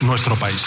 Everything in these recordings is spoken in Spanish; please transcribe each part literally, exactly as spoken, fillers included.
nuestro país.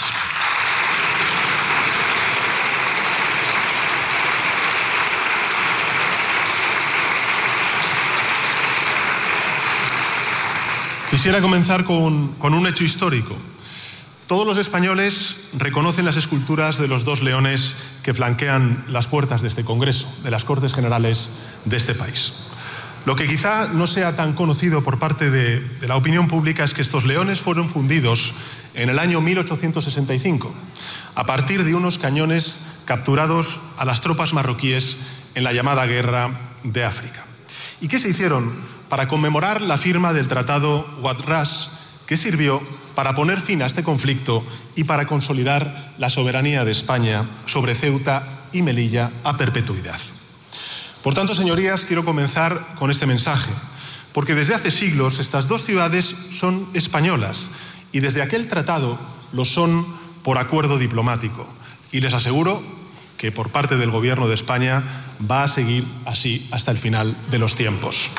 Quisiera comenzar con, con un hecho histórico. Todos los españoles reconocen las esculturas de los dos leones que flanquean las puertas de este Congreso, de las Cortes Generales de este país. Lo que quizá no sea tan conocido por parte de, de la opinión pública es que estos leones fueron fundidos en el año mil ochocientos sesenta y cinco, a partir de unos cañones capturados a las tropas marroquíes en la llamada Guerra de África. ¿Y qué se hicieron para conmemorar la firma del Tratado Wad Ras, que sirvió para poner fin a este conflicto y para consolidar la soberanía de España sobre Ceuta y Melilla a perpetuidad? Por tanto, señorías, quiero comenzar con este mensaje, porque desde hace siglos estas dos ciudades son españolas y desde aquel tratado lo son por acuerdo diplomático. Y les aseguro que por parte del Gobierno de España va a seguir así hasta el final de los tiempos.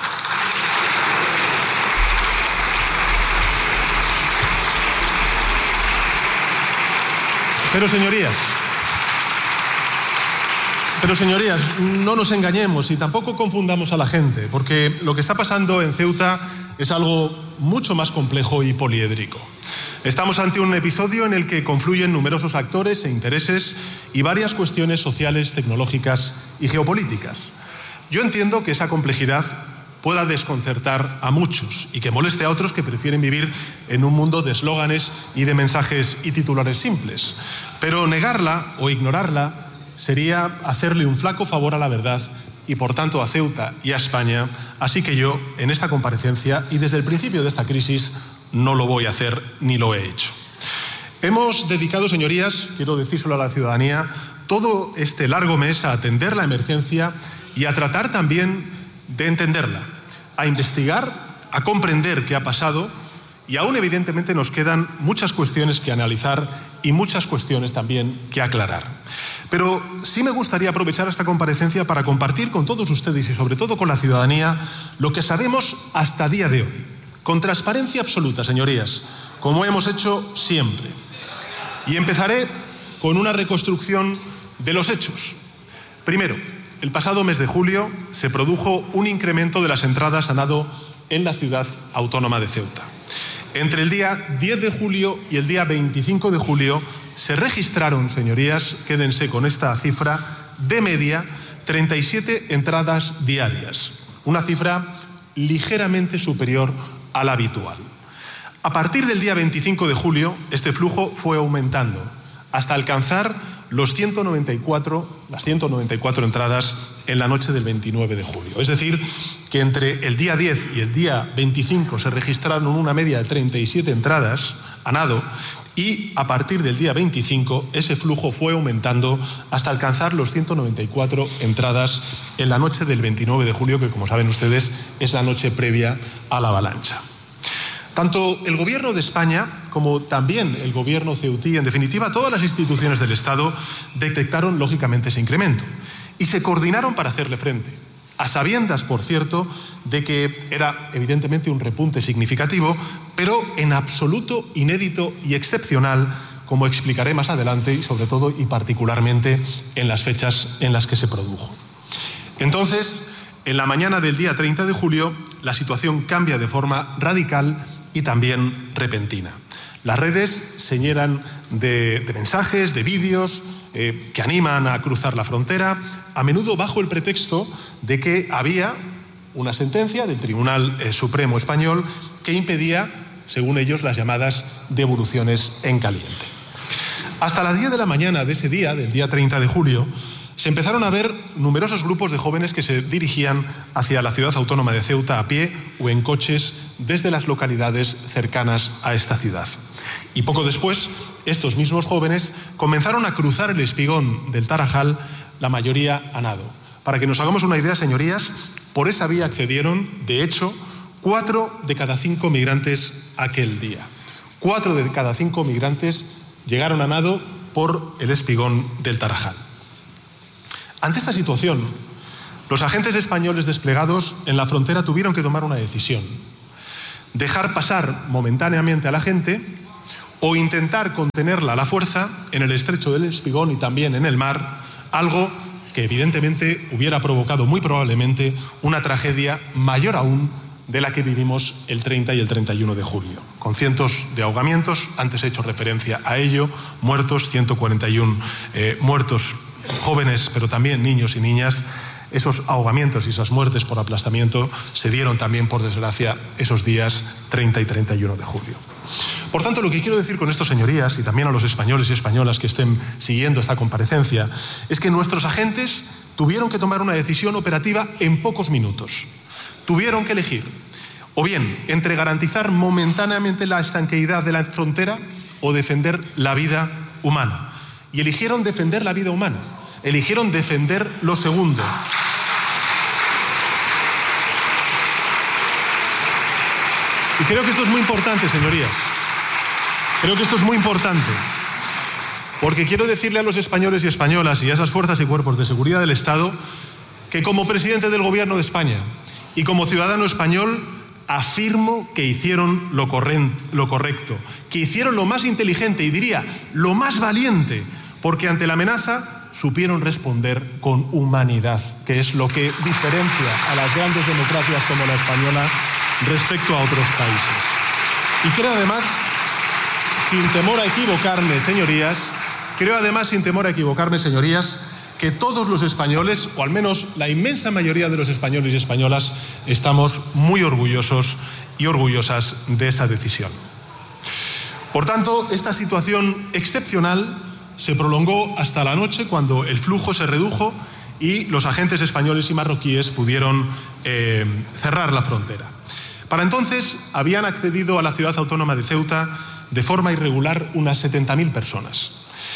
Pero señorías, pero señorías, no nos engañemos y tampoco confundamos a la gente, porque lo que está pasando en Ceuta es algo mucho más complejo y poliédrico. Estamos ante un episodio en el que confluyen numerosos actores e intereses y varias cuestiones sociales, tecnológicas y geopolíticas. Yo entiendo que esa complejidad pueda desconcertar a muchos y que moleste a otros que prefieren vivir en un mundo de eslóganes y de mensajes y titulares simples. Pero negarla o ignorarla sería hacerle un flaco favor a la verdad y, por tanto, a Ceuta y a España. Así que yo, en esta comparecencia y desde el principio de esta crisis, no lo voy a hacer ni lo he hecho. Hemos dedicado, señorías, quiero decírselo a la ciudadanía, todo este largo mes a atender la emergencia y a tratar también de entenderla, a investigar, a comprender qué ha pasado, y aún evidentemente nos quedan muchas cuestiones que analizar y muchas cuestiones también que aclarar. Pero sí me gustaría aprovechar esta comparecencia para compartir con todos ustedes y sobre todo con la ciudadanía lo que sabemos hasta día de hoy, con transparencia absoluta, señorías, como hemos hecho siempre. Y empezaré con una reconstrucción de los hechos. Primero, el pasado mes de julio se produjo un incremento de las entradas a nado en la ciudad autónoma de Ceuta. Entre el día diez de julio y el día veinticinco de julio se registraron, señorías, quédense con esta cifra, de media treinta y siete entradas diarias, una cifra ligeramente superior a la habitual. A partir del día veinticinco de julio, este flujo fue aumentando hasta alcanzar los ciento noventa y cuatro, las ciento noventa y cuatro entradas en la noche del veintinueve de julio. Es decir, que entre el día diez y el día veinticinco se registraron una media de treinta y siete entradas a nado y a partir del día veinticinco ese flujo fue aumentando hasta alcanzar los ciento noventa y cuatro entradas en la noche del veintinueve de julio, que como saben ustedes es la noche previa a la avalancha. Tanto el Gobierno de España como también el Gobierno ceutí, en definitiva todas las instituciones del Estado, detectaron lógicamente ese incremento y se coordinaron para hacerle frente, a sabiendas, por cierto, de que era evidentemente un repunte significativo, pero en absoluto inédito y excepcional, como explicaré más adelante y sobre todo y particularmente en las fechas en las que se produjo. Entonces, en la mañana del día treinta de julio, la situación cambia de forma radical y también repentina. Las redes se llenan de, de mensajes, de vídeos eh, que animan a cruzar la frontera, a menudo bajo el pretexto de que había una sentencia del Tribunal eh, Supremo Español que impedía, según ellos, las llamadas devoluciones en caliente. Hasta las diez de la mañana de ese día, del día treinta de julio, se empezaron a ver numerosos grupos de jóvenes que se dirigían hacia la ciudad autónoma de Ceuta a pie o en coches desde las localidades cercanas a esta ciudad. Y poco después, estos mismos jóvenes comenzaron a cruzar el espigón del Tarajal, la mayoría a nado. Para que nos hagamos una idea, señorías, por esa vía accedieron, de hecho, cuatro de cada cinco migrantes aquel día. Cuatro de cada cinco migrantes llegaron a nado por el espigón del Tarajal. Ante esta situación, los agentes españoles desplegados en la frontera tuvieron que tomar una decisión: dejar pasar momentáneamente a la gente o intentar contenerla a la fuerza en el estrecho del Espigón y también en el mar, algo que evidentemente hubiera provocado muy probablemente una tragedia mayor aún de la que vivimos el treinta y el treinta y uno de julio, con cientos de ahogamientos, antes he hecho referencia a ello, muertos, ciento cuarenta y uno eh, muertos jóvenes, pero también niños y niñas. Esos ahogamientos y esas muertes por aplastamiento se dieron también, por desgracia, esos días treinta y treinta y uno de julio. Por tanto, lo que quiero decir con esto, señorías, y también a los españoles y españolas que estén siguiendo esta comparecencia, es que nuestros agentes tuvieron que tomar una decisión operativa en pocos minutos. Tuvieron que elegir, o bien, entre garantizar momentáneamente la estanqueidad de la frontera o defender la vida humana. Y eligieron defender la vida humana. Eligieron defender lo segundo. Y creo que esto es muy importante, señorías. Creo que esto es muy importante. Porque quiero decirle a los españoles y españolas y a esas fuerzas y cuerpos de seguridad del Estado que como presidente del Gobierno de España y como ciudadano español afirmo que hicieron lo, lo correcto, que hicieron lo más inteligente y diría lo más valiente, porque ante la amenaza supieron responder con humanidad, que es lo que diferencia a las grandes democracias como la española respecto a otros países. Y creo además, sin temor a equivocarme, señorías, creo además, sin temor a equivocarme, señorías, que todos los españoles, o al menos la inmensa mayoría de los españoles y españolas, estamos muy orgullosos y orgullosas de esa decisión. Por tanto, esta situación excepcional se prolongó hasta la noche, cuando el flujo se redujo y los agentes españoles y marroquíes pudieron eh, cerrar la frontera. Para entonces habían accedido a la ciudad autónoma de Ceuta de forma irregular unas setenta mil personas.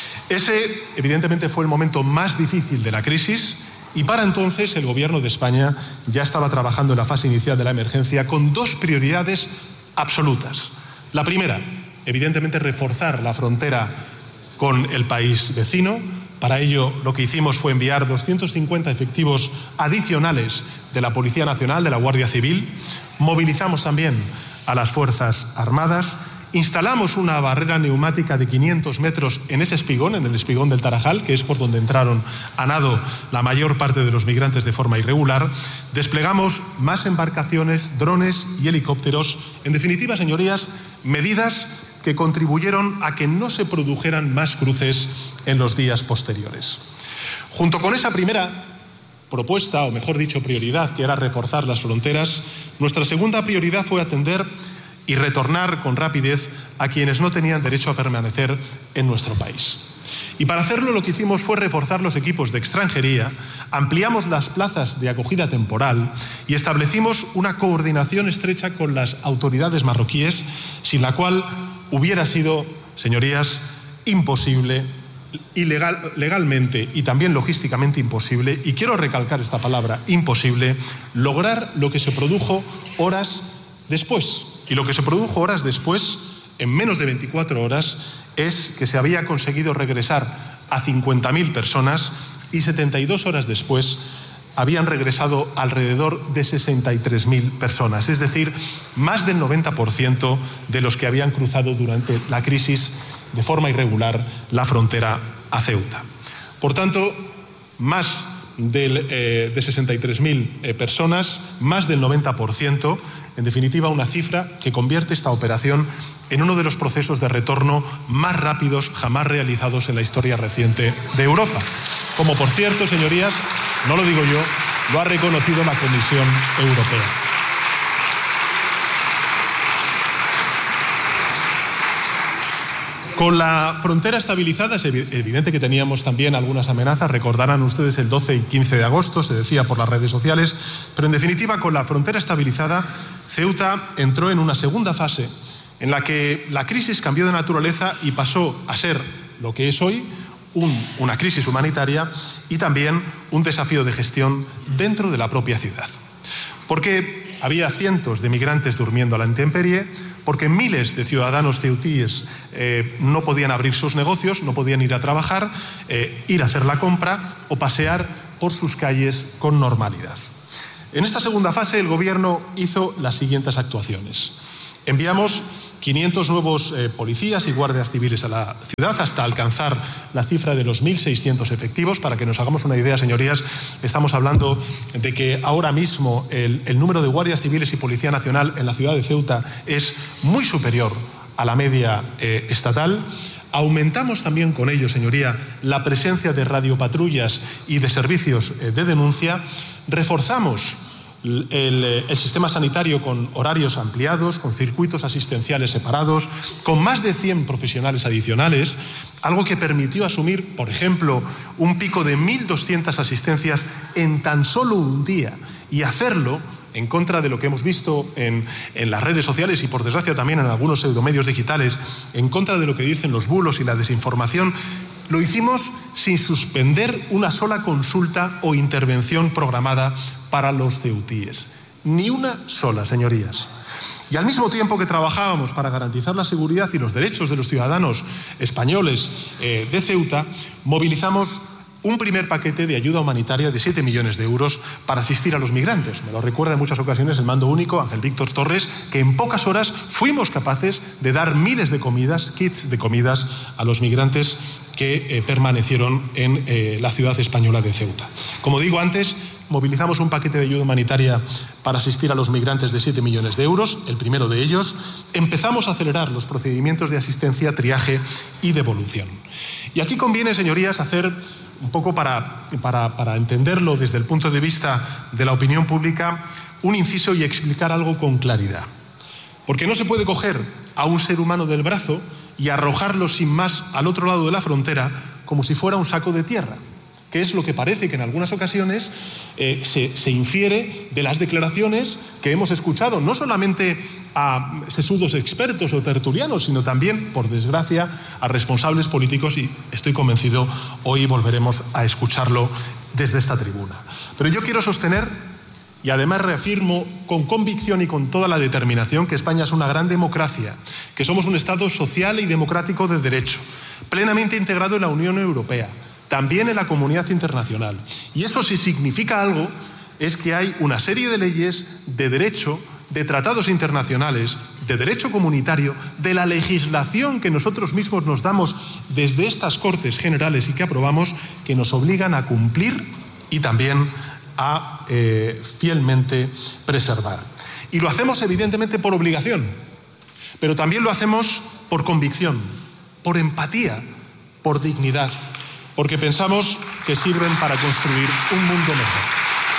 Ese, evidentemente, fue el momento más difícil de la crisis y para entonces el Gobierno de España ya estaba trabajando en la fase inicial de la emergencia con dos prioridades absolutas. La primera, evidentemente, reforzar la frontera con el país vecino. Para ello, lo que hicimos fue enviar doscientos cincuenta efectivos adicionales de la Policía Nacional, de la Guardia Civil. Movilizamos también a las Fuerzas Armadas. Instalamos una barrera neumática de quinientos metros en ese espigón, en el espigón del Tarajal, que es por donde entraron a nado la mayor parte de los migrantes de forma irregular. Desplegamos más embarcaciones, drones y helicópteros. En definitiva, señorías, medidas que contribuyeron a que no se produjeran más cruces en los días posteriores. Junto con esa primera propuesta, o mejor dicho, prioridad, que era reforzar las fronteras, nuestra segunda prioridad fue atender y retornar con rapidez a quienes no tenían derecho a permanecer en nuestro país. Y para hacerlo, lo que hicimos fue reforzar los equipos de extranjería, ampliamos las plazas de acogida temporal y establecimos una coordinación estrecha con las autoridades marroquíes, sin la cual hubiera sido, señorías, imposible, ilegal, legalmente y también logísticamente imposible, y quiero recalcar esta palabra, imposible, lograr lo que se produjo horas después. Y lo que se produjo horas después, en menos de veinticuatro horas, es que se había conseguido regresar a cincuenta mil personas y setenta y dos horas después habían regresado alrededor de sesenta y tres mil personas, es decir, más del noventa por ciento de los que habían cruzado durante la crisis de forma irregular la frontera a Ceuta. Por tanto, más de, eh, de sesenta y tres mil eh, personas, más del noventa por ciento, en definitiva una cifra que convierte esta operación en uno de los procesos de retorno más rápidos jamás realizados en la historia reciente de Europa. Como, por cierto, señorías, no lo digo yo, lo ha reconocido la Comisión Europea. Con la frontera estabilizada, es evidente que teníamos también algunas amenazas. Recordarán ustedes el doce y quince de agosto, se decía por las redes sociales, pero en definitiva, con la frontera estabilizada, Ceuta entró en una segunda fase en la que la crisis cambió de naturaleza y pasó a ser lo que es hoy, un, una crisis humanitaria y también un desafío de gestión dentro de la propia ciudad. Porque había cientos de migrantes durmiendo a la intemperie, porque miles de ciudadanos ceutíes eh, no podían abrir sus negocios, no podían ir a trabajar, eh, ir a hacer la compra o pasear por sus calles con normalidad. En esta segunda fase el Gobierno hizo las siguientes actuaciones. Enviamos quinientos nuevos eh, policías y guardias civiles a la ciudad hasta alcanzar la cifra de los mil seiscientos efectivos. Para que nos hagamos una idea, señorías, estamos hablando de que ahora mismo el, el número de guardias civiles y Policía Nacional en la ciudad de Ceuta es muy superior a la media eh, estatal. Aumentamos también con ello, señoría, la presencia de radiopatrullas y de servicios eh, de denuncia. Reforzamos El, el sistema sanitario con horarios ampliados, con circuitos asistenciales separados, con más de cien profesionales adicionales, algo que permitió asumir, por ejemplo, un pico de mil doscientas asistencias en tan solo un día, y hacerlo en contra de lo que hemos visto en, en las redes sociales y, por desgracia, también en algunos pseudomedios digitales, en contra de lo que dicen los bulos y la desinformación. Lo hicimos sin suspender una sola consulta o intervención programada para los ceutíes. Ni una sola, señorías. Y al mismo tiempo que trabajábamos para garantizar la seguridad y los derechos de los ciudadanos españoles eh, de Ceuta, movilizamos un primer paquete de ayuda humanitaria de siete millones de euros para asistir a los migrantes. Me lo recuerda en muchas ocasiones el mando único, Ángel Víctor Torres, que en pocas horas fuimos capaces de dar miles de comidas, kits de comidas, a los migrantes que eh, permanecieron en eh, la ciudad española de Ceuta. Como digo antes, movilizamos un paquete de ayuda humanitaria para asistir a los migrantes de siete millones de euros, el primero de ellos. Empezamos a acelerar los procedimientos de asistencia, triaje y devolución. Y aquí conviene, señorías, hacer un poco para, para, para entenderlo desde el punto de vista de la opinión pública, un inciso y explicar algo con claridad. Porque no se puede coger a un ser humano del brazo y arrojarlo sin más al otro lado de la frontera como si fuera un saco de tierra, que es lo que parece que en algunas ocasiones eh, se, se infiere de las declaraciones que hemos escuchado, no solamente a sesudos expertos o tertulianos, sino también, por desgracia, a responsables políticos, y estoy convencido hoy volveremos a escucharlo desde esta tribuna. Pero yo quiero sostener, y además reafirmo con convicción y con toda la determinación, que España es una gran democracia, que somos un Estado social y democrático de derecho, plenamente integrado en la Unión Europea, también en la comunidad internacional. Y eso, si significa algo, es que hay una serie de leyes de derecho, de tratados internacionales, de derecho comunitario, de la legislación que nosotros mismos nos damos desde estas Cortes Generales y que aprobamos, que nos obligan a cumplir y también a eh, fielmente preservar. Y lo hacemos evidentemente por obligación, pero también lo hacemos por convicción, por empatía, por dignidad, porque pensamos que sirven para construir un mundo mejor.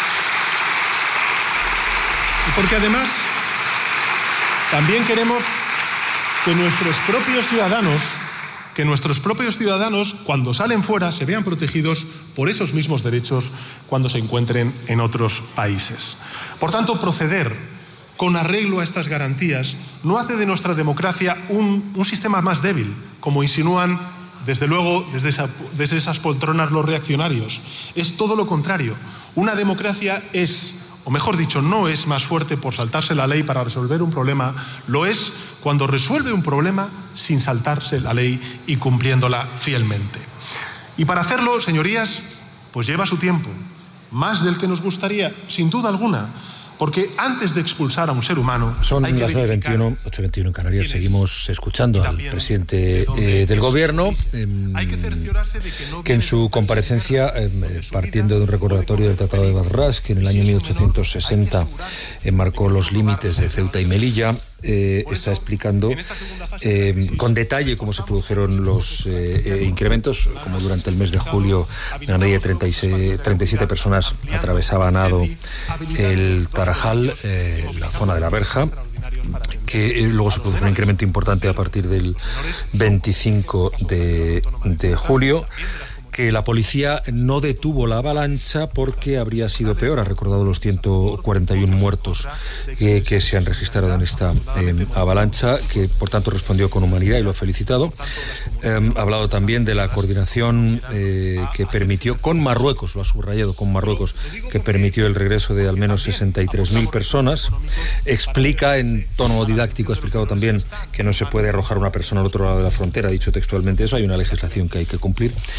Y porque además también queremos que nuestros propios ciudadanos, que nuestros propios ciudadanos, cuando salen fuera, se vean protegidos por esos mismos derechos cuando se encuentren en otros países. Por tanto, proceder con arreglo a estas garantías no hace de nuestra democracia un, un sistema más débil, como insinúan, desde luego, desde, esa, desde esas poltronas los reaccionarios. Es todo lo contrario. Una democracia es, o mejor dicho, no es más fuerte por saltarse la ley para resolver un problema, lo es cuando resuelve un problema sin saltarse la ley y cumpliéndola fielmente. Y para hacerlo, señorías, pues lleva su tiempo, más del que nos gustaría, sin duda alguna, porque antes de expulsar a un ser humano... Son hay que las nueve veintiuno, ocho veintiuno en Canarias. Seguimos escuchando al presidente eh, del Gobierno, eh, que, que en su comparecencia, eh, partiendo de un recordatorio del Tratado de Barras, que en el año mil ochocientos sesenta eh, marcó los límites de Ceuta y Melilla, eh, está explicando eh, con detalle cómo se produjeron los eh, eh, incrementos, como durante el mes de julio una media de treinta y siete personas atravesaban a nado el Tarajal, eh, la zona de la Verja, que eh, luego se produjo un incremento importante a partir del veinticinco de julio, que la policía no detuvo la avalancha porque habría sido peor. Ha recordado los ciento cuarenta y uno muertos eh, que se han registrado en esta eh, avalancha, que por tanto respondió con humanidad y lo ha felicitado. Eh, ha hablado también de la coordinación eh, que permitió con Marruecos, lo ha subrayado, con Marruecos, que permitió el regreso de al menos sesenta y tres mil personas. Explica en tono didáctico, ha explicado también que no se puede arrojar una persona al otro lado de la frontera, ha dicho textualmente eso, hay una legislación que hay que cumplir. Y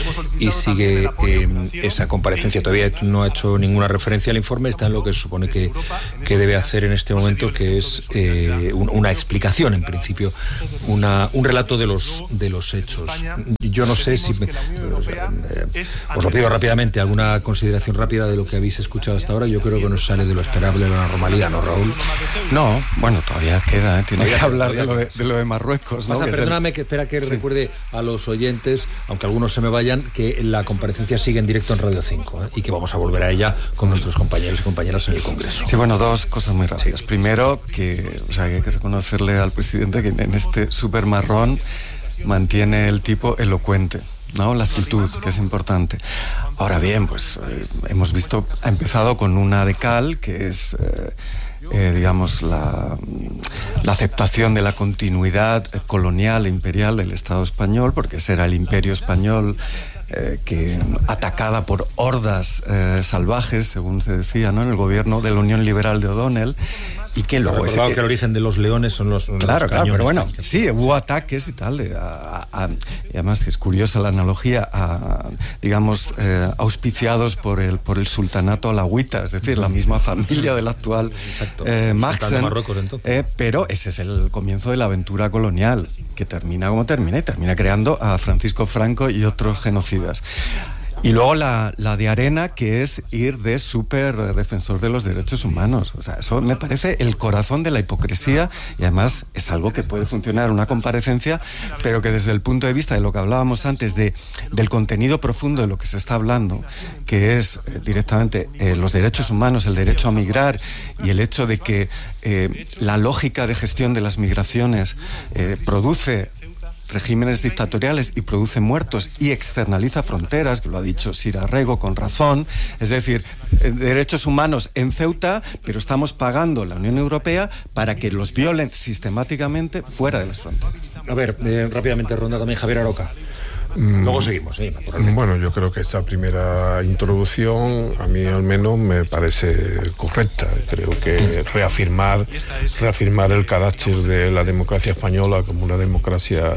aquí sigue eh, esa comparecencia. Todavía no ha hecho ninguna referencia al informe, está en lo que se supone que, que debe hacer en este momento, que es eh, un, una explicación, en principio, una, un relato de los, de los hechos. Yo no sé si... Me, eh, os lo pido rápidamente, alguna consideración rápida de lo que habéis escuchado hasta ahora. Yo creo que no sale de lo esperable de la normalidad, ¿no, Raúl? No, bueno, todavía queda, ¿eh? Tiene todavía que hablar de lo de, de lo de Marruecos, ¿no? Pasa, que perdóname, el... que espera que sí. recuerde a los oyentes, aunque algunos se me vayan, que la comparecencia sigue en directo en Radio cinco, ¿eh? Y que vamos a volver a ella con nuestros compañeros y compañeras en el Congreso. Sí, bueno, dos cosas muy rápidas. Sí. Primero, que, o sea, que hay que reconocerle al presidente que en este súper marrón mantiene el tipo elocuente, ¿no? La actitud, que es importante. Ahora bien, pues eh, hemos visto, ha empezado con una de cal, que es, eh, eh, digamos, la, la aceptación de la continuidad colonial e imperial del Estado español, porque ese era el imperio español, eh, que atacada por hordas eh, salvajes, según se decía, ¿no? En el gobierno de la Unión Liberal de O'Donnell. Y que luego es, que el origen de los leones son los, claro, los claro, cañones. Pero bueno, sí, hubo ataques y tal. A, a, a, y además es curiosa la analogía, a, digamos, eh, auspiciados por el por el sultanato alawita, es decir, la misma familia del actual eh, Maxen. Eh, pero ese es el comienzo de la aventura colonial, que termina como termina, y termina creando a Francisco Franco y otros genocidas. Y luego la, la de arena, que es ir de súper defensor de los derechos humanos. O sea, eso me parece el corazón de la hipocresía, y además es algo que puede funcionar en una comparecencia, pero que desde el punto de vista de lo que hablábamos antes, de, del contenido profundo de lo que se está hablando, que es eh, directamente eh, los derechos humanos, el derecho a migrar y el hecho de que eh, la lógica de gestión de las migraciones eh, produce regímenes dictatoriales y produce muertos y externaliza fronteras, que lo ha dicho Sir Arrego con razón, es decir, derechos humanos en Ceuta, pero estamos pagando la Unión Europea para que los violen sistemáticamente fuera de las fronteras. A ver, eh, rápidamente ronda también Javier Aroca. Luego seguimos, ¿eh? Bueno, yo creo que esta primera introducción a mí al menos me parece correcta. Creo que reafirmar reafirmar el carácter de la democracia española como una democracia,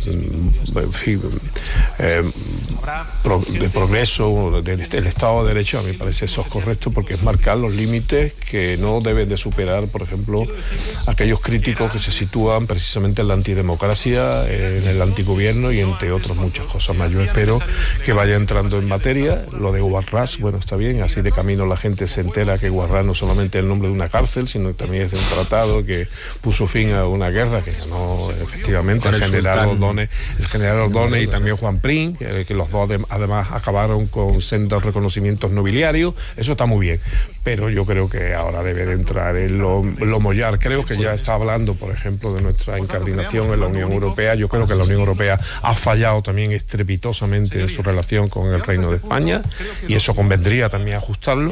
en fin, eh, pro, de progreso, del de Estado de Derecho, a mí me parece eso es correcto, porque es marcar los límites que no deben de superar, por ejemplo, aquellos críticos que se sitúan precisamente en la antidemocracia, en el antigobierno y entre otros muchos cosas más. Yo espero que vaya entrando en materia. Lo de Guarrás, bueno, está bien, así de camino la gente se entera que Guarrás no solamente es el nombre de una cárcel, sino que también es de un tratado que puso fin a una guerra que ganó efectivamente el, el general Ordóñez, el general Ordóñez y también Juan Prim, que, que los dos además acabaron con sendos reconocimientos nobiliarios. Eso está muy bien, pero yo creo que ahora debe de entrar en lo, lo mollar. Creo que ya está hablando, por ejemplo, de nuestra incardinación en la Unión Europea. Yo creo que la Unión Europea ha fallado también estrepitosamente en su relación con el Reino de España, y eso convendría también ajustarlo.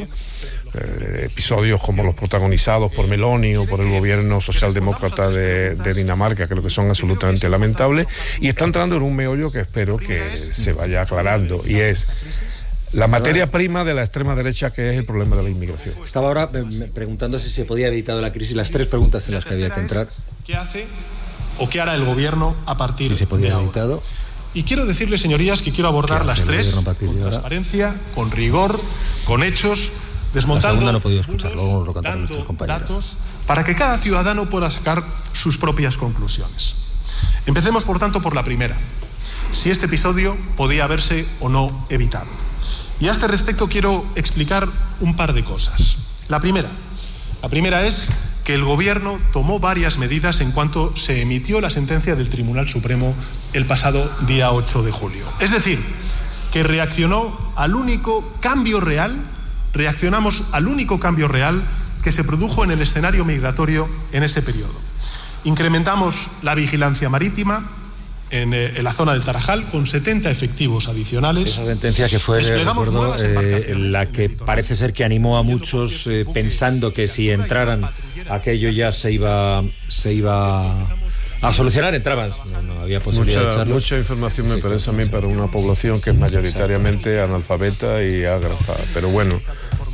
Eh, episodios como los protagonizados por Meloni o por el gobierno socialdemócrata de, de Dinamarca creo que son absolutamente lamentables, y está entrando en un meollo que espero que se vaya aclarando, y es la materia prima de la extrema derecha, que es el problema de la inmigración. Estaba ahora preguntando si se podía haber evitado la crisis, las tres preguntas en las que había que entrar. ¿Qué hace o qué hará el gobierno a partir si se podía de haber ahora? evitado. Y quiero decirles, señorías, que quiero abordar las tres con transparencia, con rigor, con hechos, desmontando no podido escucharlo, lo dando datos, para que cada ciudadano pueda sacar sus propias conclusiones. Empecemos, por tanto, por la primera. Si este episodio podía haberse o no evitado. Y a este respecto quiero explicar un par de cosas. La primera. La primera es que el Gobierno tomó varias medidas en cuanto se emitió la sentencia del Tribunal Supremo el pasado día ocho de julio. Es decir, que reaccionó al único cambio real, reaccionamos al único cambio real que se produjo en el escenario migratorio en ese periodo. Incrementamos la vigilancia marítima en, eh, en la zona del Tarajal con setenta efectivos adicionales. Esa sentencia que fue, recuerdo, eh, la que parece ser que animó a muchos eh, pensando que si entraran aquello ya se iba se iba a solucionar, entraban, no, no había posibilidad mucha, de echarlos. Mucha información me sí, parece a mí para una población que es mayoritariamente analfabeta y ágrafa, pero bueno,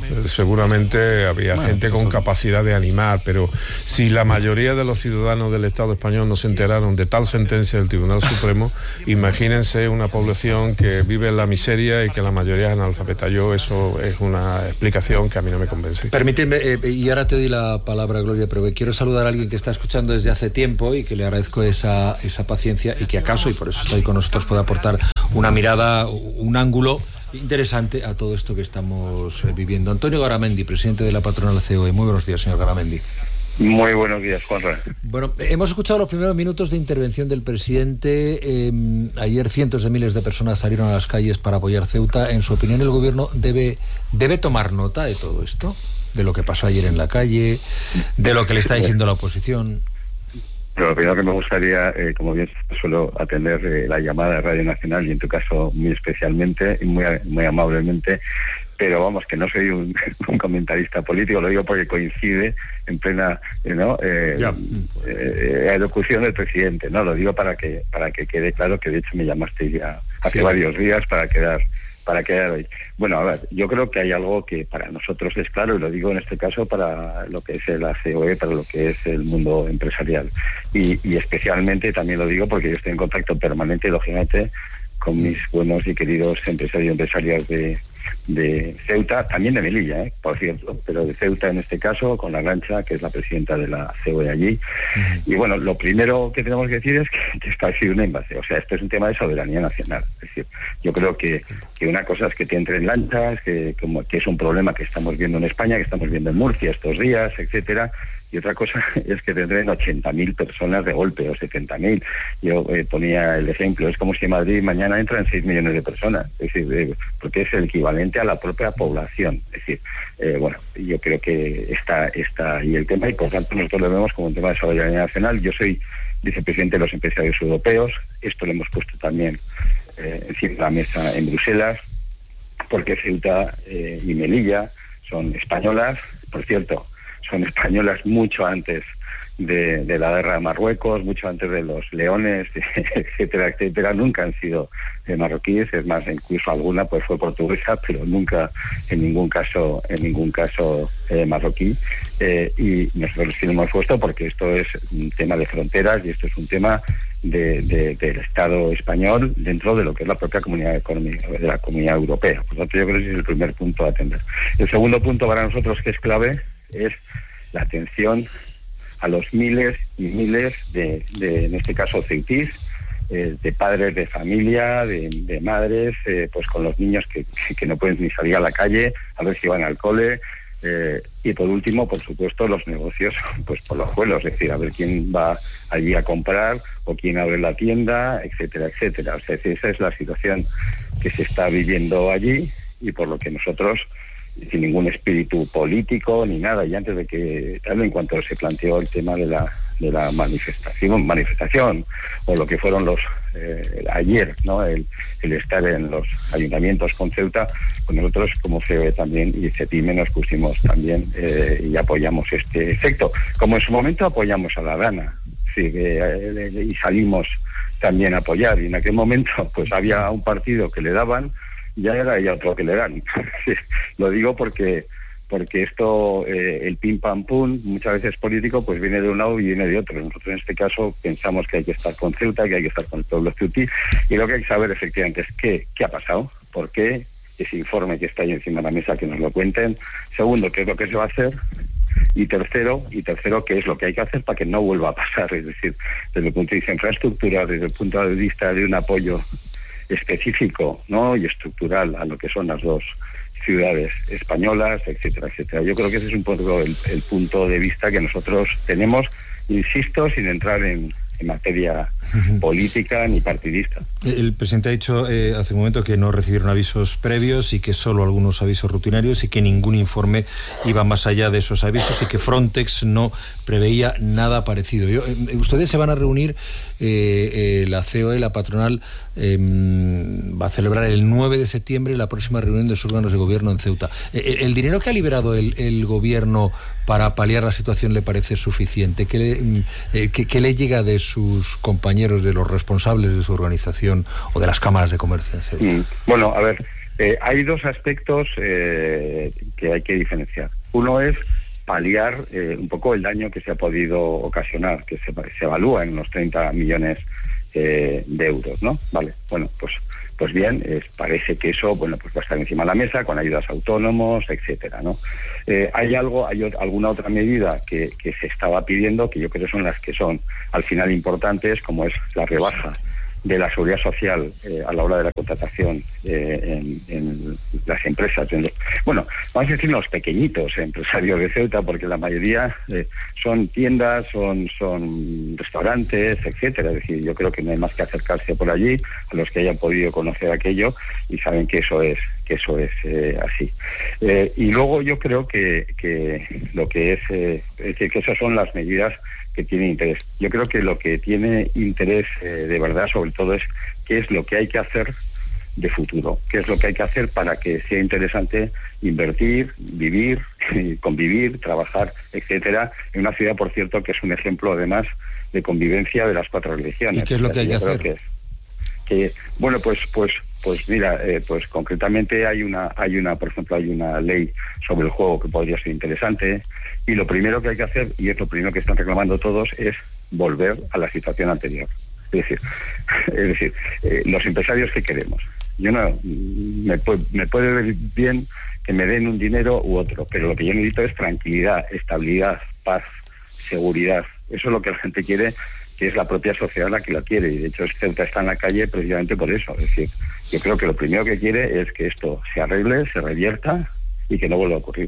seguramente había bueno, gente con capacidad de animar, pero si la mayoría de los ciudadanos del Estado español no se enteraron de tal sentencia del Tribunal Supremo, imagínense una población que vive en la miseria y que la mayoría es analfabeta. Yo, eso es una explicación que a mí no me convence. Permíteme, eh, y ahora te doy la palabra, Gloria, pero quiero saludar a alguien que está escuchando desde hace tiempo y que le agradezco esa, esa paciencia y que acaso, y por eso está ahí con nosotros, puede aportar una mirada, un ángulo interesante a todo esto que estamos eh, viviendo. Antonio Garamendi, presidente de la patronal C O E. Muy buenos días, señor Garamendi. Muy buenos días, Juanra. Bueno, hemos escuchado los primeros minutos de intervención del presidente. Eh, ayer cientos de miles de personas salieron a las calles para apoyar Ceuta. En su opinión, ¿el gobierno debe, debe tomar nota de todo esto? De lo que pasó ayer en la calle, de lo que le está diciendo la oposición. Pero lo primero que me gustaría, eh, como bien suelo atender eh, la llamada de Radio Nacional, y en tu caso muy especialmente y muy, muy amablemente, pero vamos, que no soy un, un comentarista político, lo digo porque coincide en plena ¿no? eh, eh, elocución del presidente, no lo digo para que para que quede claro que de hecho me llamaste ya hace sí. varios días para quedar para quedar hoy. Bueno, a ver, yo creo que hay algo que para nosotros es claro, y lo digo en este caso para lo que es la C O E, para lo que es el mundo empresarial. Y, y especialmente también lo digo porque yo estoy en contacto permanente, lógicamente, con mis buenos y queridos empresarios y empresarias de, de Ceuta, también de Melilla, ¿eh? por cierto, pero de Ceuta en este caso, con la Arantxa, que es la presidenta de la C O E allí. Uh-huh. Y bueno, lo primero que tenemos que decir es que, que esto ha sido un envase, o sea, esto es un tema de soberanía nacional. Es decir, yo creo que, que una cosa es que te entren lanchas, que, como, que es un problema que estamos viendo en España, que estamos viendo en Murcia estos días, etcétera. Y otra cosa es que tendrán ochenta mil personas de golpe, o setenta mil. Yo eh, ponía el ejemplo, es como si en Madrid mañana entran seis millones de personas, es decir, eh, porque es el equivalente a la propia población. Es decir, eh, bueno, yo creo que está, está ahí el tema, y por tanto nosotros lo vemos como un tema de soberanía nacional. Yo soy vicepresidente de los empresarios europeos, esto lo hemos puesto también eh, encima de la mesa en Bruselas, porque Ceuta eh, y Melilla son españolas, por cierto, son españolas mucho antes de, de la guerra de Marruecos, mucho antes de los leones, etcétera, etcétera. Nunca han sido eh, marroquíes, es más, incluso alguna pues fue portuguesa, pero nunca en ningún caso en ningún caso eh, marroquí. Eh, y nosotros sí lo hemos puesto porque esto es un tema de fronteras y esto es un tema de, de, del Estado español dentro de lo que es la propia comunidad económica de la comunidad europea. Por lo tanto, yo creo que ese es el primer punto a atender. El segundo punto para nosotros que es clave es la atención a los miles y miles de, de en este caso, ceutís, eh, de padres de familia, de, de madres, eh, pues con los niños que, que no pueden ni salir a la calle, a ver si van al cole, eh, y por último, por supuesto, los negocios, pues por los vuelos, es decir, a ver quién va allí a comprar o quién abre la tienda, etcétera, etcétera. O sea, esa es la situación que se está viviendo allí, y por lo que nosotros, sin ningún espíritu político ni nada, y antes de que tal, en cuanto se planteó el tema de la de la manifestación manifestación o lo que fueron los eh, ayer, ¿no? El, el estar en los ayuntamientos con Ceuta, pues nosotros como C O E también y CEPIME nos pusimos también eh, y apoyamos este efecto, como en su momento apoyamos a la Dana, sí, eh, y salimos también a apoyar, y en aquel momento pues había un partido que le daban, ya era y otro que le dan. Lo digo porque porque esto, eh, el pim pam pum, muchas veces político, pues viene de un lado y viene de otro. Nosotros en este caso pensamos que hay que estar con Ceuta, que hay que estar con el pueblo ceutí, y lo que hay que saber efectivamente es qué, qué ha pasado, por qué, ese informe que está ahí encima de la mesa, que nos lo cuenten. Segundo, qué es lo que se va a hacer. Y tercero, y tercero, qué es lo que hay que hacer para que no vuelva a pasar. Es decir, desde el punto de vista de infraestructura, desde el punto de vista de un apoyo específico, ¿no? Y estructural a lo que son las dos ciudades españolas, etcétera, etcétera. Yo creo que ese es un poco el, el punto de vista que nosotros tenemos, insisto, sin entrar en, en materia uh-huh. política ni partidista. El presidente ha dicho eh, hace un momento que no recibieron avisos previos y que solo algunos avisos rutinarios y que ningún informe iba más allá de esos avisos y que Frontex no preveía nada parecido. Yo, eh, ustedes se van a reunir, eh, eh, la C O E, la patronal, eh, va a celebrar el nueve de septiembre la próxima reunión de sus órganos de gobierno en Ceuta. Eh, ¿El dinero que ha liberado el, el gobierno para paliar la situación le parece suficiente? ¿Qué le, eh, qué, qué le llega de sus compañeros, de los responsables de su organización o de las cámaras de comercio en Ceuta? Mm, bueno, a ver, Eh, hay dos aspectos eh, que hay que diferenciar. Uno es paliar eh, un poco el daño que se ha podido ocasionar, que se, se evalúa en unos treinta millones eh, de euros, ¿no? Vale, bueno, pues pues bien, es, parece que eso, bueno, pues va a estar encima de la mesa con ayudas a autónomos, etcétera, ¿no? Eh, hay algo, hay o- alguna otra medida que, que se estaba pidiendo, que yo creo son las que son al final importantes, como es la rebaja de la seguridad social eh, a la hora de la contratación eh, en, en las empresas. En los, bueno, vamos a decir los pequeñitos empresarios de Ceuta, porque la mayoría eh, son tiendas, son son restaurantes, etcétera. Es decir, yo creo que no hay más que acercarse por allí a los que hayan podido conocer aquello y saben que eso es que eso es eh, así. Eh, y luego yo creo que, que lo que es, eh, es decir, que esas son las medidas que tiene interés. Yo creo que lo que tiene interés eh, de verdad, sobre todo, es qué es lo que hay que hacer de futuro, qué es lo que hay que hacer para que sea interesante invertir, vivir, convivir, trabajar, etcétera, en una ciudad, por cierto, que es un ejemplo, además, de convivencia de las cuatro religiones. ¿Y qué es lo que hay que hacer? Que, que, bueno, pues, pues, pues mira, eh, pues concretamente hay una, hay una, por ejemplo, hay una ley sobre el juego que podría ser interesante. Y lo primero que hay que hacer, y es lo primero que están reclamando todos, es volver a la situación anterior. Es decir, es decir eh, los empresarios que queremos. Yo no me, puede, me puede ver bien que me den un dinero u otro, pero lo que yo necesito es tranquilidad, estabilidad, paz, seguridad. Eso es lo que la gente quiere, que es la propia sociedad la que la quiere. Y de hecho Ceuta está en la calle precisamente por eso. Es decir, yo creo que lo primero que quiere es que esto se arregle, se revierta y que no vuelva a ocurrir.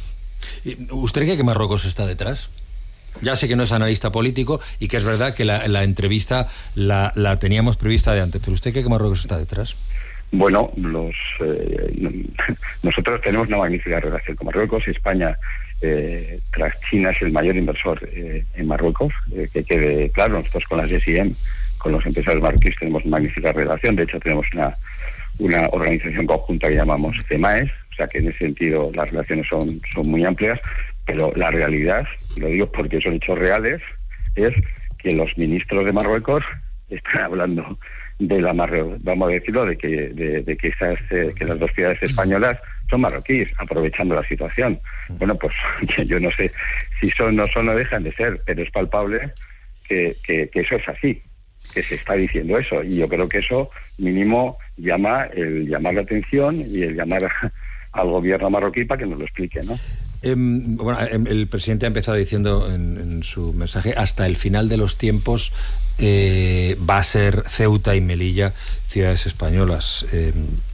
¿Usted cree que Marruecos está detrás? Ya sé que no es analista político y que es verdad que la, la entrevista la, la teníamos prevista de antes, pero ¿usted cree que Marruecos está detrás? Bueno, los eh, nosotros tenemos una magnífica relación con Marruecos. España, eh, tras China, es el mayor inversor eh, en Marruecos. Eh, que quede claro, nosotros con las S I M, con los empresarios marroquíes, tenemos una magnífica relación. De hecho, tenemos una, una organización conjunta que llamamos CEMAES. O sea que en ese sentido las relaciones son, son muy amplias, pero la realidad, y lo digo porque son hechos reales, es que los ministros de Marruecos están hablando de la Marruecos, vamos a decirlo, de que de, de que esas eh, que las dos ciudades españolas son marroquíes, aprovechando la situación. Bueno, pues yo no sé si son o son no dejan de ser, pero es palpable que, que, que eso es así, que se está diciendo eso, y yo creo que eso mínimo llama el llamar la atención y el llamar a, al gobierno marroquí para que nos lo explique, ¿no? Eh, bueno, el presidente ha empezado diciendo en, en su mensaje, hasta el final de los tiempos eh, va a ser Ceuta y Melilla ciudades españolas. Eh,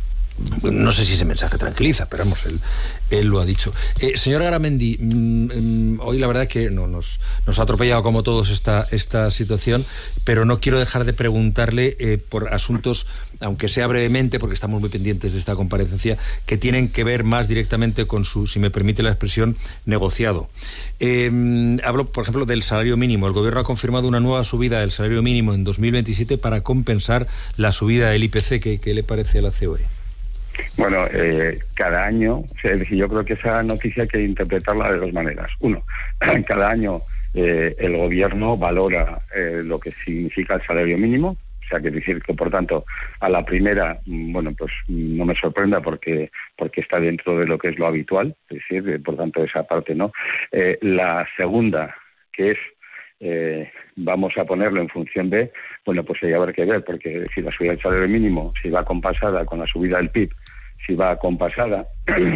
no sé si ese mensaje tranquiliza, pero vamos, él, él lo ha dicho. Eh, señor Garamendi, mmm, hoy la verdad que no, nos, nos ha atropellado como todos esta, esta situación, pero no quiero dejar de preguntarle eh, por asuntos, aunque sea brevemente, porque estamos muy pendientes de esta comparecencia, que tienen que ver más directamente con su, si me permite la expresión, negociado. Eh, hablo, por ejemplo, del salario mínimo. El gobierno ha confirmado una nueva subida del salario mínimo en dos mil veintisiete para compensar la subida del I P C. ¿Qué, qué le parece a la C O E? Bueno, eh, cada año, o sea, es decir, yo creo que esa noticia hay que interpretarla de dos maneras. Uno, cada año eh, el gobierno valora eh, lo que significa el salario mínimo, o sea, que es decir que, por tanto, a la primera, bueno, pues no me sorprenda porque porque está dentro de lo que es lo habitual, es decir, por tanto, esa parte no. Eh, la segunda, que es Eh, vamos a ponerlo en función de, bueno, pues hay a ver qué ver, porque si la subida del salario mínimo, si va compasada con la subida del P I B, si va compasada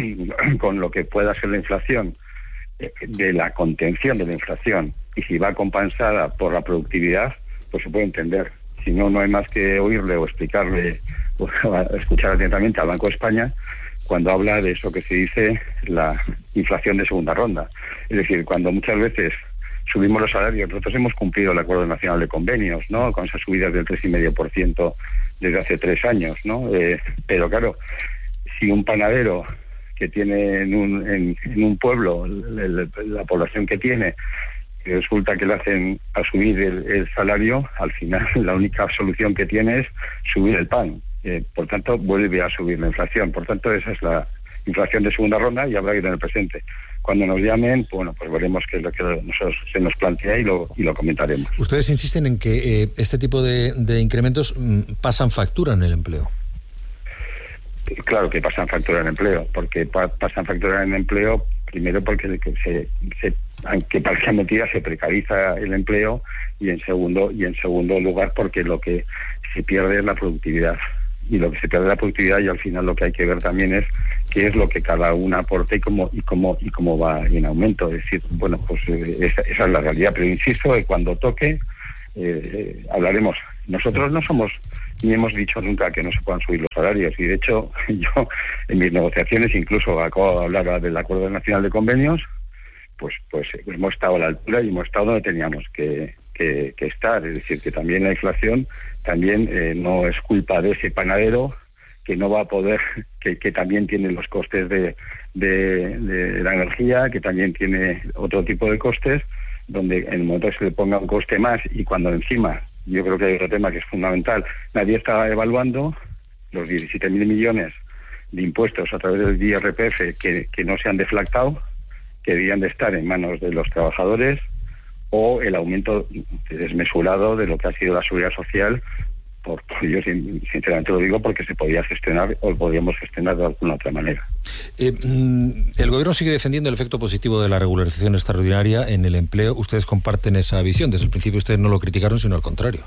con lo que pueda ser la inflación, eh, de la contención de la inflación, y si va compensada por la productividad, pues se puede entender. Si no, no hay más que oírle o explicarle o escuchar atentamente al Banco de España cuando habla de eso que se dice la inflación de segunda ronda. Es decir, cuando muchas veces subimos los salarios, nosotros hemos cumplido el Acuerdo Nacional de Convenios, ¿no?, con esas subidas del tres coma cinco por ciento desde hace tres años, ¿no? Eh, pero claro, si un panadero que tiene en un, en, en un pueblo el, el, la población que tiene, resulta que le hacen a subir el, el salario, al final la única solución que tiene es subir el pan. Eh, por tanto, vuelve a subir la inflación. Por tanto, esa es la inflación de segunda ronda y habrá que tener presente. Cuando nos llamen, bueno, pues veremos qué es lo que nosotros se nos plantea y lo, y lo comentaremos. Ustedes insisten en que eh, este tipo de, de incrementos mm, pasan factura en el empleo. claro que pasan factura en empleo, porque pa, pasan factura en empleo primero porque se, se, aunque parezca mentira, se precariza el empleo, y en segundo y en segundo lugar porque lo que se pierde es la productividad. Y lo que se pierde es la productividad, y al final lo que hay que ver también es qué es lo que cada una aporta y cómo y cómo y cómo va en aumento. Es decir, bueno, pues eh, esa, esa es la realidad. Pero insisto, que cuando toque eh, hablaremos. Nosotros no somos ni hemos dicho nunca que no se puedan subir los salarios, y de hecho yo en mis negociaciones, incluso acabo de hablar del Acuerdo Nacional de Convenios, pues pues hemos estado a la altura y hemos estado donde teníamos que, que, que estar. Es decir, que también la inflación también eh, no es culpa de ese panadero que no va a poder, que, que también tiene los costes de, de, de la energía, que también tiene otro tipo de costes, donde en el momento que se le ponga un coste más, y cuando encima, yo creo que hay otro tema que es fundamental, nadie está evaluando los diecisiete mil millones de impuestos a través del I R P F que, que no se han deflactado, que deberían de estar en manos de los trabajadores, o el aumento desmesurado de lo que ha sido la seguridad social. Por, por yo sinceramente lo digo porque se podía gestionar, o podíamos gestionar de alguna otra manera. Eh, el gobierno sigue defendiendo el efecto positivo de la regularización extraordinaria en el empleo. ¿Ustedes comparten esa visión? Desde el principio ustedes no lo criticaron, sino al contrario.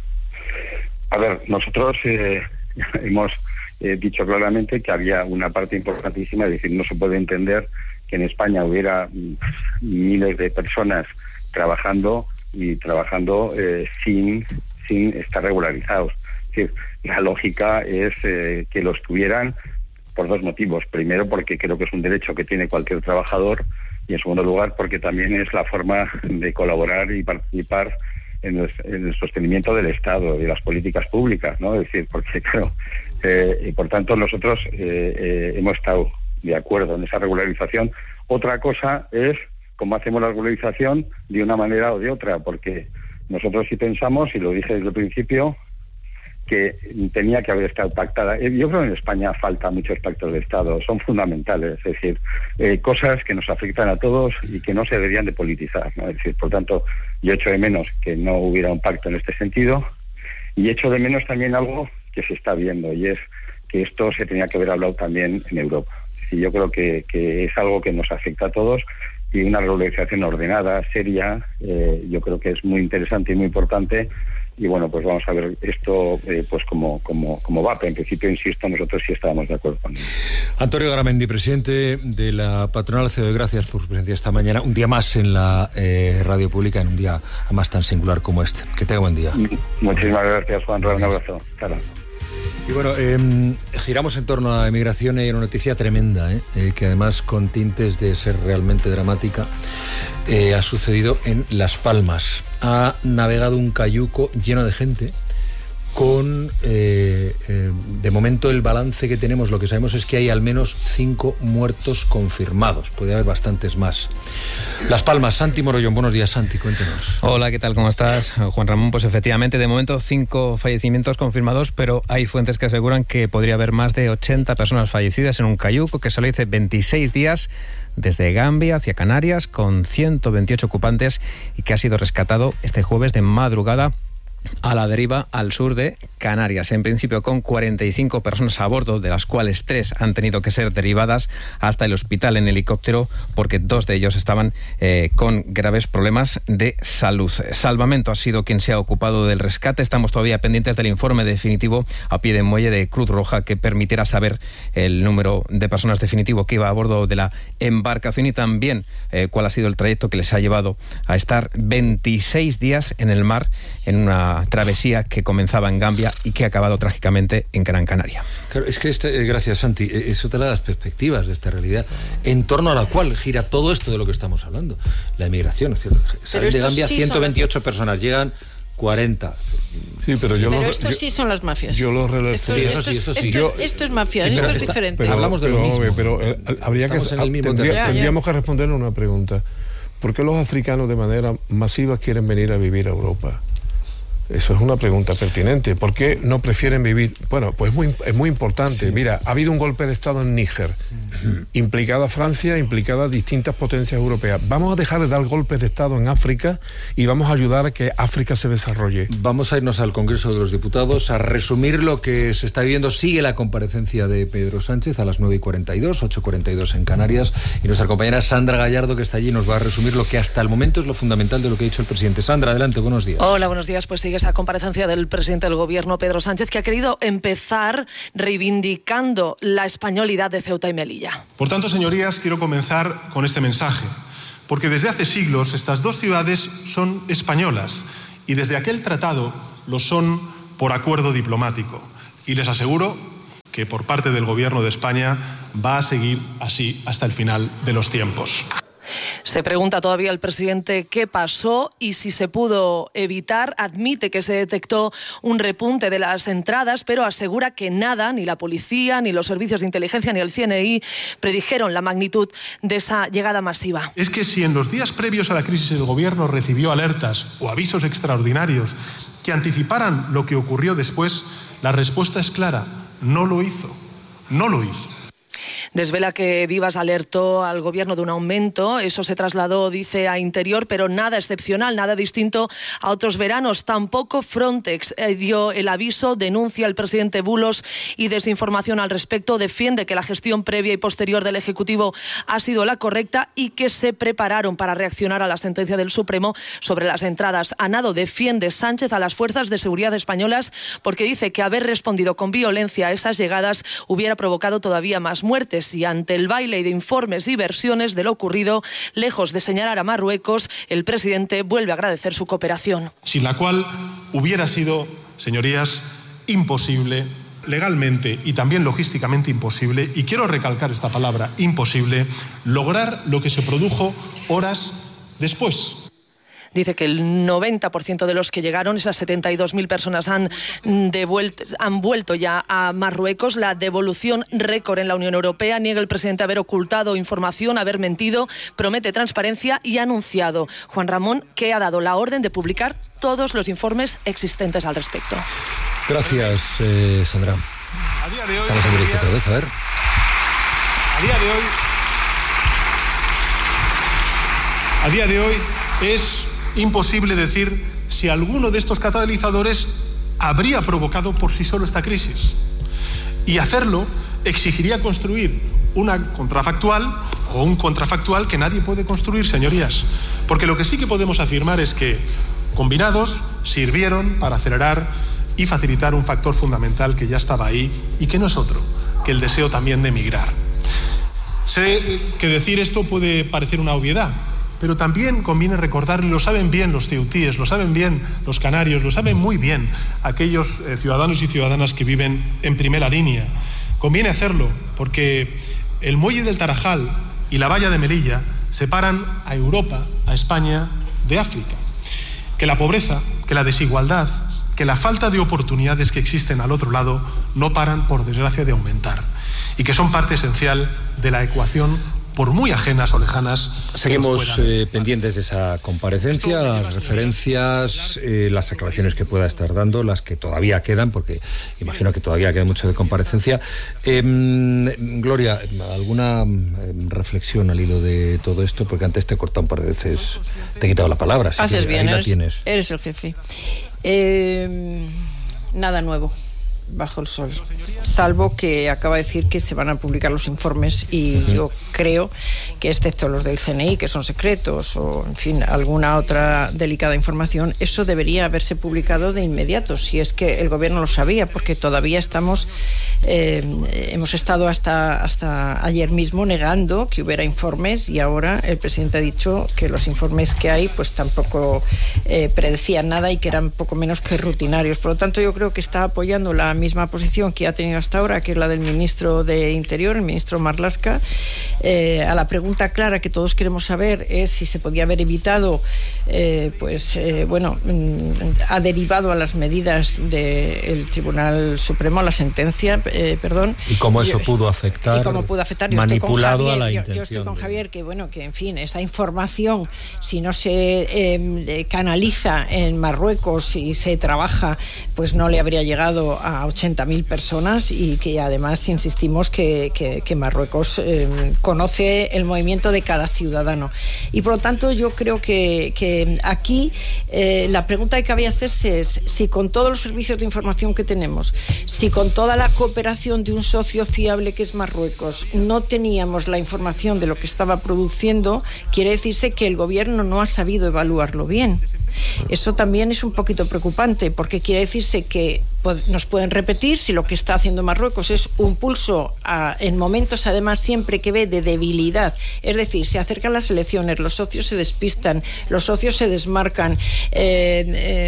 A ver, nosotros eh, hemos eh, dicho claramente que había una parte importantísima, es decir, no se puede entender que en España hubiera miles de personas trabajando y trabajando eh, sin sin estar regularizados. Es decir, la lógica es eh, que los tuvieran por dos motivos. Primero, porque creo que es un derecho que tiene cualquier trabajador, y en segundo lugar, porque también es la forma de colaborar y participar en el, en el sostenimiento del Estado y de las políticas públicas, ¿no? Es decir, porque claro, eh, y por tanto nosotros eh, eh, hemos estado de acuerdo en esa regularización. Otra cosa es cómo hacemos la regularización de una manera o de otra, porque nosotros sí pensamos, y lo dije desde el principio, que tenía que haber estado pactada. Yo creo que en España falta muchos pactos de Estado, son fundamentales, es decir, eh, cosas que nos afectan a todos y que no se deberían de politizar, ¿no? Es decir, por tanto, yo echo de menos que no hubiera un pacto en este sentido, y echo de menos también algo que se está viendo, y es que esto se tenía que haber hablado también en Europa. Y yo creo que, que es algo que nos afecta a todos, y una regularización ordenada, seria, eh, yo creo que es muy interesante y muy importante. Y bueno, pues vamos a ver esto eh, pues como, como, como va, pero en principio, insisto, nosotros sí estábamos de acuerdo con él. Antonio Garamendi, presidente de la patronal C O E, gracias por su presencia esta mañana, un día más en la eh, radio pública, en un día además tan singular como este. Que tenga buen día. Muchísimas gracias, Juan. Un abrazo. Claro. Y bueno, eh, giramos en torno a la emigración, y hay una noticia tremenda, eh, eh, que además con tintes de ser realmente dramática, eh, ha sucedido en Las Palmas. Ha navegado un cayuco lleno de gente con, eh, eh, de momento el balance que tenemos, lo que sabemos es que hay al menos cinco muertos confirmados, puede haber bastantes más. Las Palmas, Santi Morollón, buenos días, Santi, cuéntenos. Hola, ¿qué tal? ¿Cómo estás, Juan Ramón? Pues efectivamente, de momento cinco fallecimientos confirmados, pero hay fuentes que aseguran que podría haber más de ochenta personas fallecidas en un cayuco que salió hace veintiséis días desde Gambia hacia Canarias con ciento veintiocho ocupantes, y que ha sido rescatado este jueves de madrugada a la deriva al sur de Canarias, en principio con cuarenta y cinco personas a bordo, de las cuales tres han tenido que ser derivadas hasta el hospital en helicóptero porque dos de ellos estaban eh, con graves problemas de salud. Salvamento ha sido quien se ha ocupado del rescate. Estamos todavía pendientes del informe definitivo a pie de muelle de Cruz Roja que permitirá saber el número de personas definitivo que iba a bordo de la embarcación, y también eh, cuál ha sido el trayecto que les ha llevado a estar veintiséis días en el mar en una travesía que comenzaba en Gambia y que ha acabado trágicamente en Gran Canaria. Claro, es que este, gracias, Santi, es otra de las perspectivas de esta realidad en torno a la cual gira todo esto de lo que estamos hablando, la emigración. Salen de Gambia sí ciento veintiocho las... personas, llegan cuarenta. Sí, pero yo pero lo, estos yo, sí son las mafias. Yo lo relaciono. Esto, sí, esto, eso sí, eso sí. Esto, Yo, esto es mafia, sí, esto es está, diferente. Pero hablamos de lo pero, mismo. Pero eh, habría que, tendría, ya, tendríamos ya. que responder a una pregunta. ¿Por qué los africanos de manera masiva quieren venir a vivir a Europa? Eso es una pregunta pertinente. ¿Por qué no prefieren vivir? Bueno, pues muy, es muy importante. Sí. Mira, ha habido un golpe de Estado en Níger. implicada Francia, implicadas distintas potencias europeas. Vamos a dejar de dar golpes de Estado en África y vamos a ayudar a que África se desarrolle. Vamos a irnos al Congreso de los Diputados a resumir lo que se está viendo. Sigue la comparecencia de Pedro Sánchez a las nueve y cuarenta y dos, ocho y cuarenta y dos en Canarias, y nuestra compañera Sandra Gallardo, que está allí, nos va a resumir lo que hasta el momento es lo fundamental de lo que ha dicho el presidente. Sandra, adelante, buenos días. Hola, buenos días. Pues sigue esa comparecencia del presidente del Gobierno, Pedro Sánchez, que ha querido empezar reivindicando la españolidad de Ceuta y Melilla. Por tanto, señorías, quiero comenzar con este mensaje, porque desde hace siglos estas dos ciudades son españolas y desde aquel tratado lo son por acuerdo diplomático. Y les aseguro que por parte del Gobierno de España va a seguir así hasta el final de los tiempos. Se pregunta todavía el presidente qué pasó y si se pudo evitar. Admite que se detectó un repunte de las entradas, pero asegura que nada, ni la policía, ni los servicios de inteligencia, ni el C N I predijeron la magnitud de esa llegada masiva. Es que si en los días previos a la crisis el Gobierno recibió alertas o avisos extraordinarios que anticiparan lo que ocurrió después, la respuesta es clara: no lo hizo, no lo hizo. Desvela que Vivas alertó al Gobierno de un aumento. Eso se trasladó, dice, a Interior, pero nada excepcional, nada distinto a otros veranos. Tampoco Frontex eh, dio el aviso, denuncia el presidente bulos y desinformación al respecto. Defiende que la gestión previa y posterior del Ejecutivo ha sido la correcta y que se prepararon para reaccionar a la sentencia del Supremo sobre las entradas. A nado defiende Sánchez a las fuerzas de seguridad españolas porque dice que haber respondido con violencia a esas llegadas hubiera provocado todavía más muertes. Y ante el baile de informes y versiones de lo ocurrido, lejos de señalar a Marruecos, el presidente vuelve a agradecer su cooperación. Sin la cual hubiera sido, señorías, imposible, legalmente y también logísticamente imposible, y quiero recalcar esta palabra, imposible, lograr lo que se produjo horas después. Dice que el noventa por ciento de los que llegaron, esas setenta y dos mil personas, han, devuelto, han vuelto ya a Marruecos. La devolución récord en la Unión Europea. Niega el presidente haber ocultado información, haber mentido. Promete transparencia y ha anunciado, Juan Ramón, que ha dado la orden de publicar todos los informes existentes al respecto. Gracias, eh, Sandra. A día de hoy, estamos en directo otra vez, a ver. A día de hoy... A día de hoy es imposible decir si alguno de estos catalizadores habría provocado por sí solo esta crisis. Y hacerlo exigiría construir una contrafactual o un contrafactual que nadie puede construir, señorías. Porque lo que sí que podemos afirmar es que, combinados, sirvieron para acelerar y facilitar un factor fundamental que ya estaba ahí y que no es otro que el deseo también de emigrar. Sé que decir esto puede parecer una obviedad, pero también conviene recordar, y lo saben bien los ceutíes, lo saben bien los canarios, lo saben muy bien aquellos eh, ciudadanos y ciudadanas que viven en primera línea. Conviene hacerlo porque el muelle del Tarajal y la valla de Melilla separan a Europa, a España, de África. Que la pobreza, que la desigualdad, que la falta de oportunidades que existen al otro lado no paran, por desgracia, de aumentar y que son parte esencial de la ecuación, por muy ajenas o lejanas. Seguimos eh, pendientes de esa comparecencia, las referencias, eh, las aclaraciones que pueda estar dando, las que todavía quedan, porque imagino que todavía queda mucho de comparecencia. Eh, Gloria, ¿alguna eh, reflexión al hilo de todo esto? Porque antes te he cortado un par de veces, te he quitado la palabra. Así Haces que bien, ahí eres, la tienes. Eres el jefe. Eh, nada nuevo bajo el sol, salvo que acaba de decir que se van a publicar los informes y uh-huh. yo creo que, excepto los del C N I, que son secretos, o en fin, alguna otra delicada información, eso debería haberse publicado de inmediato, si es que el gobierno lo sabía, porque todavía estamos eh, hemos estado hasta, hasta ayer mismo negando que hubiera informes, y ahora el presidente ha dicho que los informes que hay pues tampoco eh, predecían nada y que eran poco menos que rutinarios. Por lo tanto, yo creo que está apoyando la misma posición que ha tenido hasta ahora, que es la del ministro de Interior, el ministro Marlaska. Eh, a la pregunta clara que todos queremos saber es si se podía haber evitado, eh, pues eh, bueno, ha derivado a las medidas del Tribunal Supremo, la sentencia, eh, perdón. Y cómo eso yo, pudo afectar, y cómo pudo afectar. Yo manipulado Javier, a la yo, intención. Yo estoy con de... Javier, que bueno, que en fin, esa información, si no se eh, canaliza en Marruecos y se trabaja, pues no le habría llegado a a ochenta mil personas y que además insistimos que, que, que Marruecos eh, conoce el movimiento de cada ciudadano. Y por lo tanto yo creo que, que aquí eh, la pregunta que cabía hacerse es si con todos los servicios de información que tenemos, si con toda la cooperación de un socio fiable que es Marruecos, no teníamos la información de lo que estaba produciendo, quiere decirse que el gobierno no ha sabido evaluarlo bien. Eso también es un poquito preocupante, porque quiere decirse que nos pueden repetir si lo que está haciendo Marruecos es un pulso a, en momentos además siempre que ve de debilidad, es decir, se acercan las elecciones, los socios se despistan, los socios se desmarcan, eh,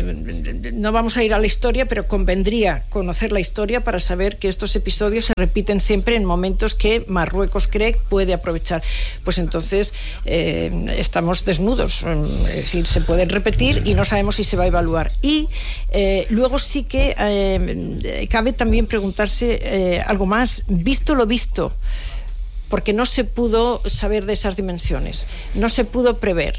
eh, no vamos a ir a la historia, pero convendría conocer la historia para saber que estos episodios se repiten siempre en momentos que Marruecos cree puede aprovechar. Pues entonces eh, estamos desnudos, es decir, se pueden repetir y no sabemos si se va a evaluar. Y eh, luego sí que eh, Eh, cabe también preguntarse eh, algo más, visto lo visto, porque no se pudo saber de esas dimensiones, no se pudo prever,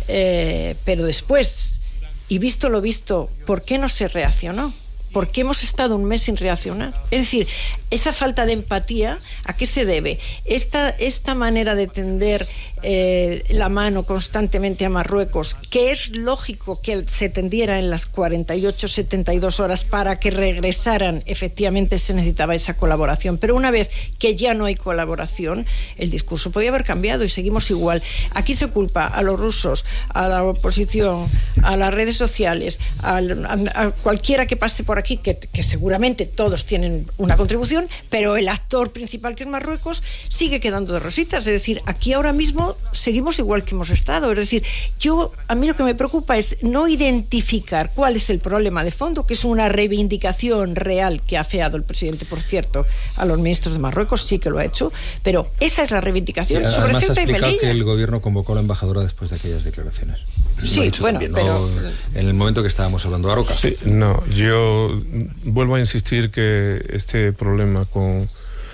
eh, pero después, y visto lo visto, ¿por qué no se reaccionó? ¿Por qué hemos estado un mes sin reaccionar? Es decir, esa falta de empatía, ¿a qué se debe? Esta, esta manera de tender eh, la mano constantemente a Marruecos, que es lógico que se tendiera en las cuarenta y ocho, setenta y dos horas para que regresaran, efectivamente se necesitaba esa colaboración, pero una vez que ya no hay colaboración, el discurso podía haber cambiado y seguimos igual. Aquí se culpa a los rusos, a la oposición, a las redes sociales, a, a, a cualquiera que pase por aquí, que, que seguramente todos tienen una contribución, pero el actor principal, que es Marruecos, sigue quedando de rositas. Es decir, aquí ahora mismo seguimos igual que hemos estado. Es decir, yo, a mí lo que me preocupa es no identificar cuál es el problema de fondo, que es una reivindicación real que ha afeado el presidente, por cierto, a los ministros de Marruecos, sí que lo ha hecho, pero esa es la reivindicación. Sí, sobre Ceuta y Melilla. Además, que el gobierno convocó a la embajadora después de aquellas declaraciones. Sí, bueno, también, pero... ¿no? En el momento que estábamos hablando de Aroca. Sí, no, yo vuelvo a insistir que este problema con,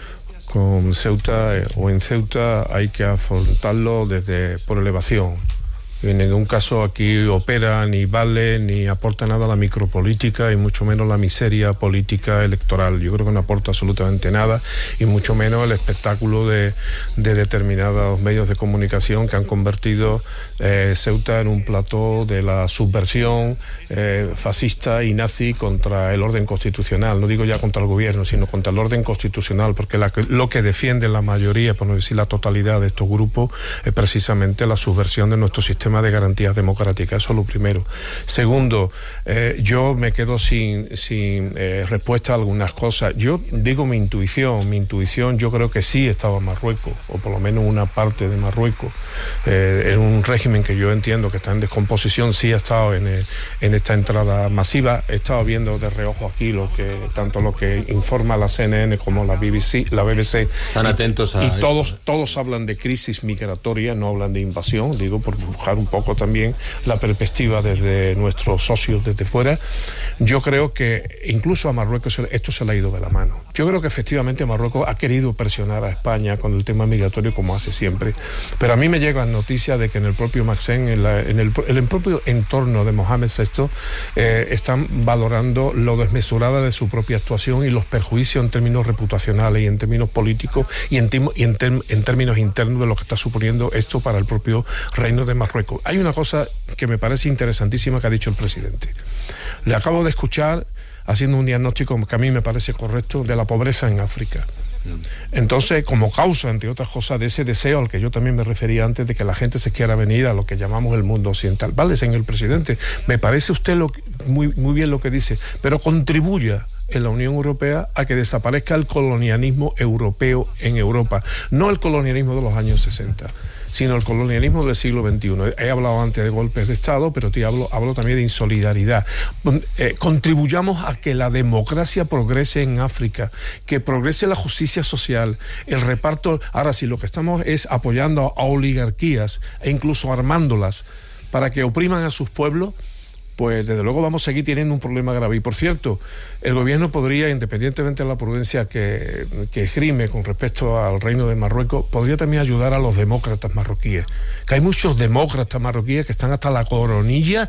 con Ceuta eh, o en Ceuta hay que afrontarlo desde por elevación. En ningún caso aquí opera, ni vale, ni aporta nada a la micropolítica y mucho menos la miseria política electoral. Yo creo que no aporta absolutamente nada y mucho menos el espectáculo de, de determinados medios de comunicación que han convertido eh, Ceuta en un plató de la subversión eh, fascista y nazi contra el orden constitucional. No digo ya contra el gobierno, sino contra el orden constitucional, porque la, lo que defiende la mayoría, por no decir la totalidad de estos grupos, es precisamente la subversión de nuestro sistema de garantías democráticas. Eso es lo primero. Segundo, eh, yo me quedo sin, sin eh, respuesta a algunas cosas. Yo digo mi intuición, mi intuición yo creo que sí estaba en Marruecos, o por lo menos una parte de Marruecos, eh, en un régimen que yo entiendo que está en descomposición, sí ha estado en, eh, en esta entrada masiva. He estado viendo de reojo aquí lo que, tanto lo que informa la C N N como la B B C, la B B C. Están y, atentos a y esto. todos, todos hablan de crisis migratoria, no hablan de invasión, digo, por buscar un poco también la perspectiva desde nuestros socios desde fuera. Yo creo que incluso a Marruecos esto se le ha ido de la mano. Yo creo que efectivamente Marruecos ha querido presionar a España con el tema migratorio como hace siempre, pero a mí me llegan noticias de que en el propio Maxen, en, la, en, el, en el propio entorno de Mohamed sexto, eh, están valorando lo desmesurada de su propia actuación y los perjuicios en términos reputacionales y en términos políticos y en, y en, ter, en términos internos de lo que está suponiendo esto para el propio reino de Marruecos. Hay una cosa que me parece interesantísima que ha dicho el presidente. Le acabo de escuchar haciendo un diagnóstico que a mí me parece correcto de la pobreza en África. Entonces, como causa, entre otras cosas, de ese deseo al que yo también me refería antes, de que la gente se quiera venir a lo que llamamos el mundo occidental. Vale, señor presidente, me parece usted lo que, muy, muy bien lo que dice, pero contribuya en la Unión Europea a que desaparezca el colonialismo europeo en Europa, no el colonialismo de los años sesenta, sino el colonialismo del siglo veintiuno. He hablado antes de golpes de Estado, pero te hablo, hablo también de insolidaridad. Eh, contribuyamos a que la democracia progrese en África, que progrese la justicia social, el reparto. Ahora, si lo que estamos es apoyando a oligarquías e incluso armándolas para que opriman a sus pueblos, pues desde luego vamos a seguir teniendo un problema grave. Y por cierto, el gobierno podría, independientemente de la prudencia que, que esgrime con respecto al reino de Marruecos, podría también ayudar a los demócratas marroquíes, que hay muchos demócratas marroquíes que están hasta la coronilla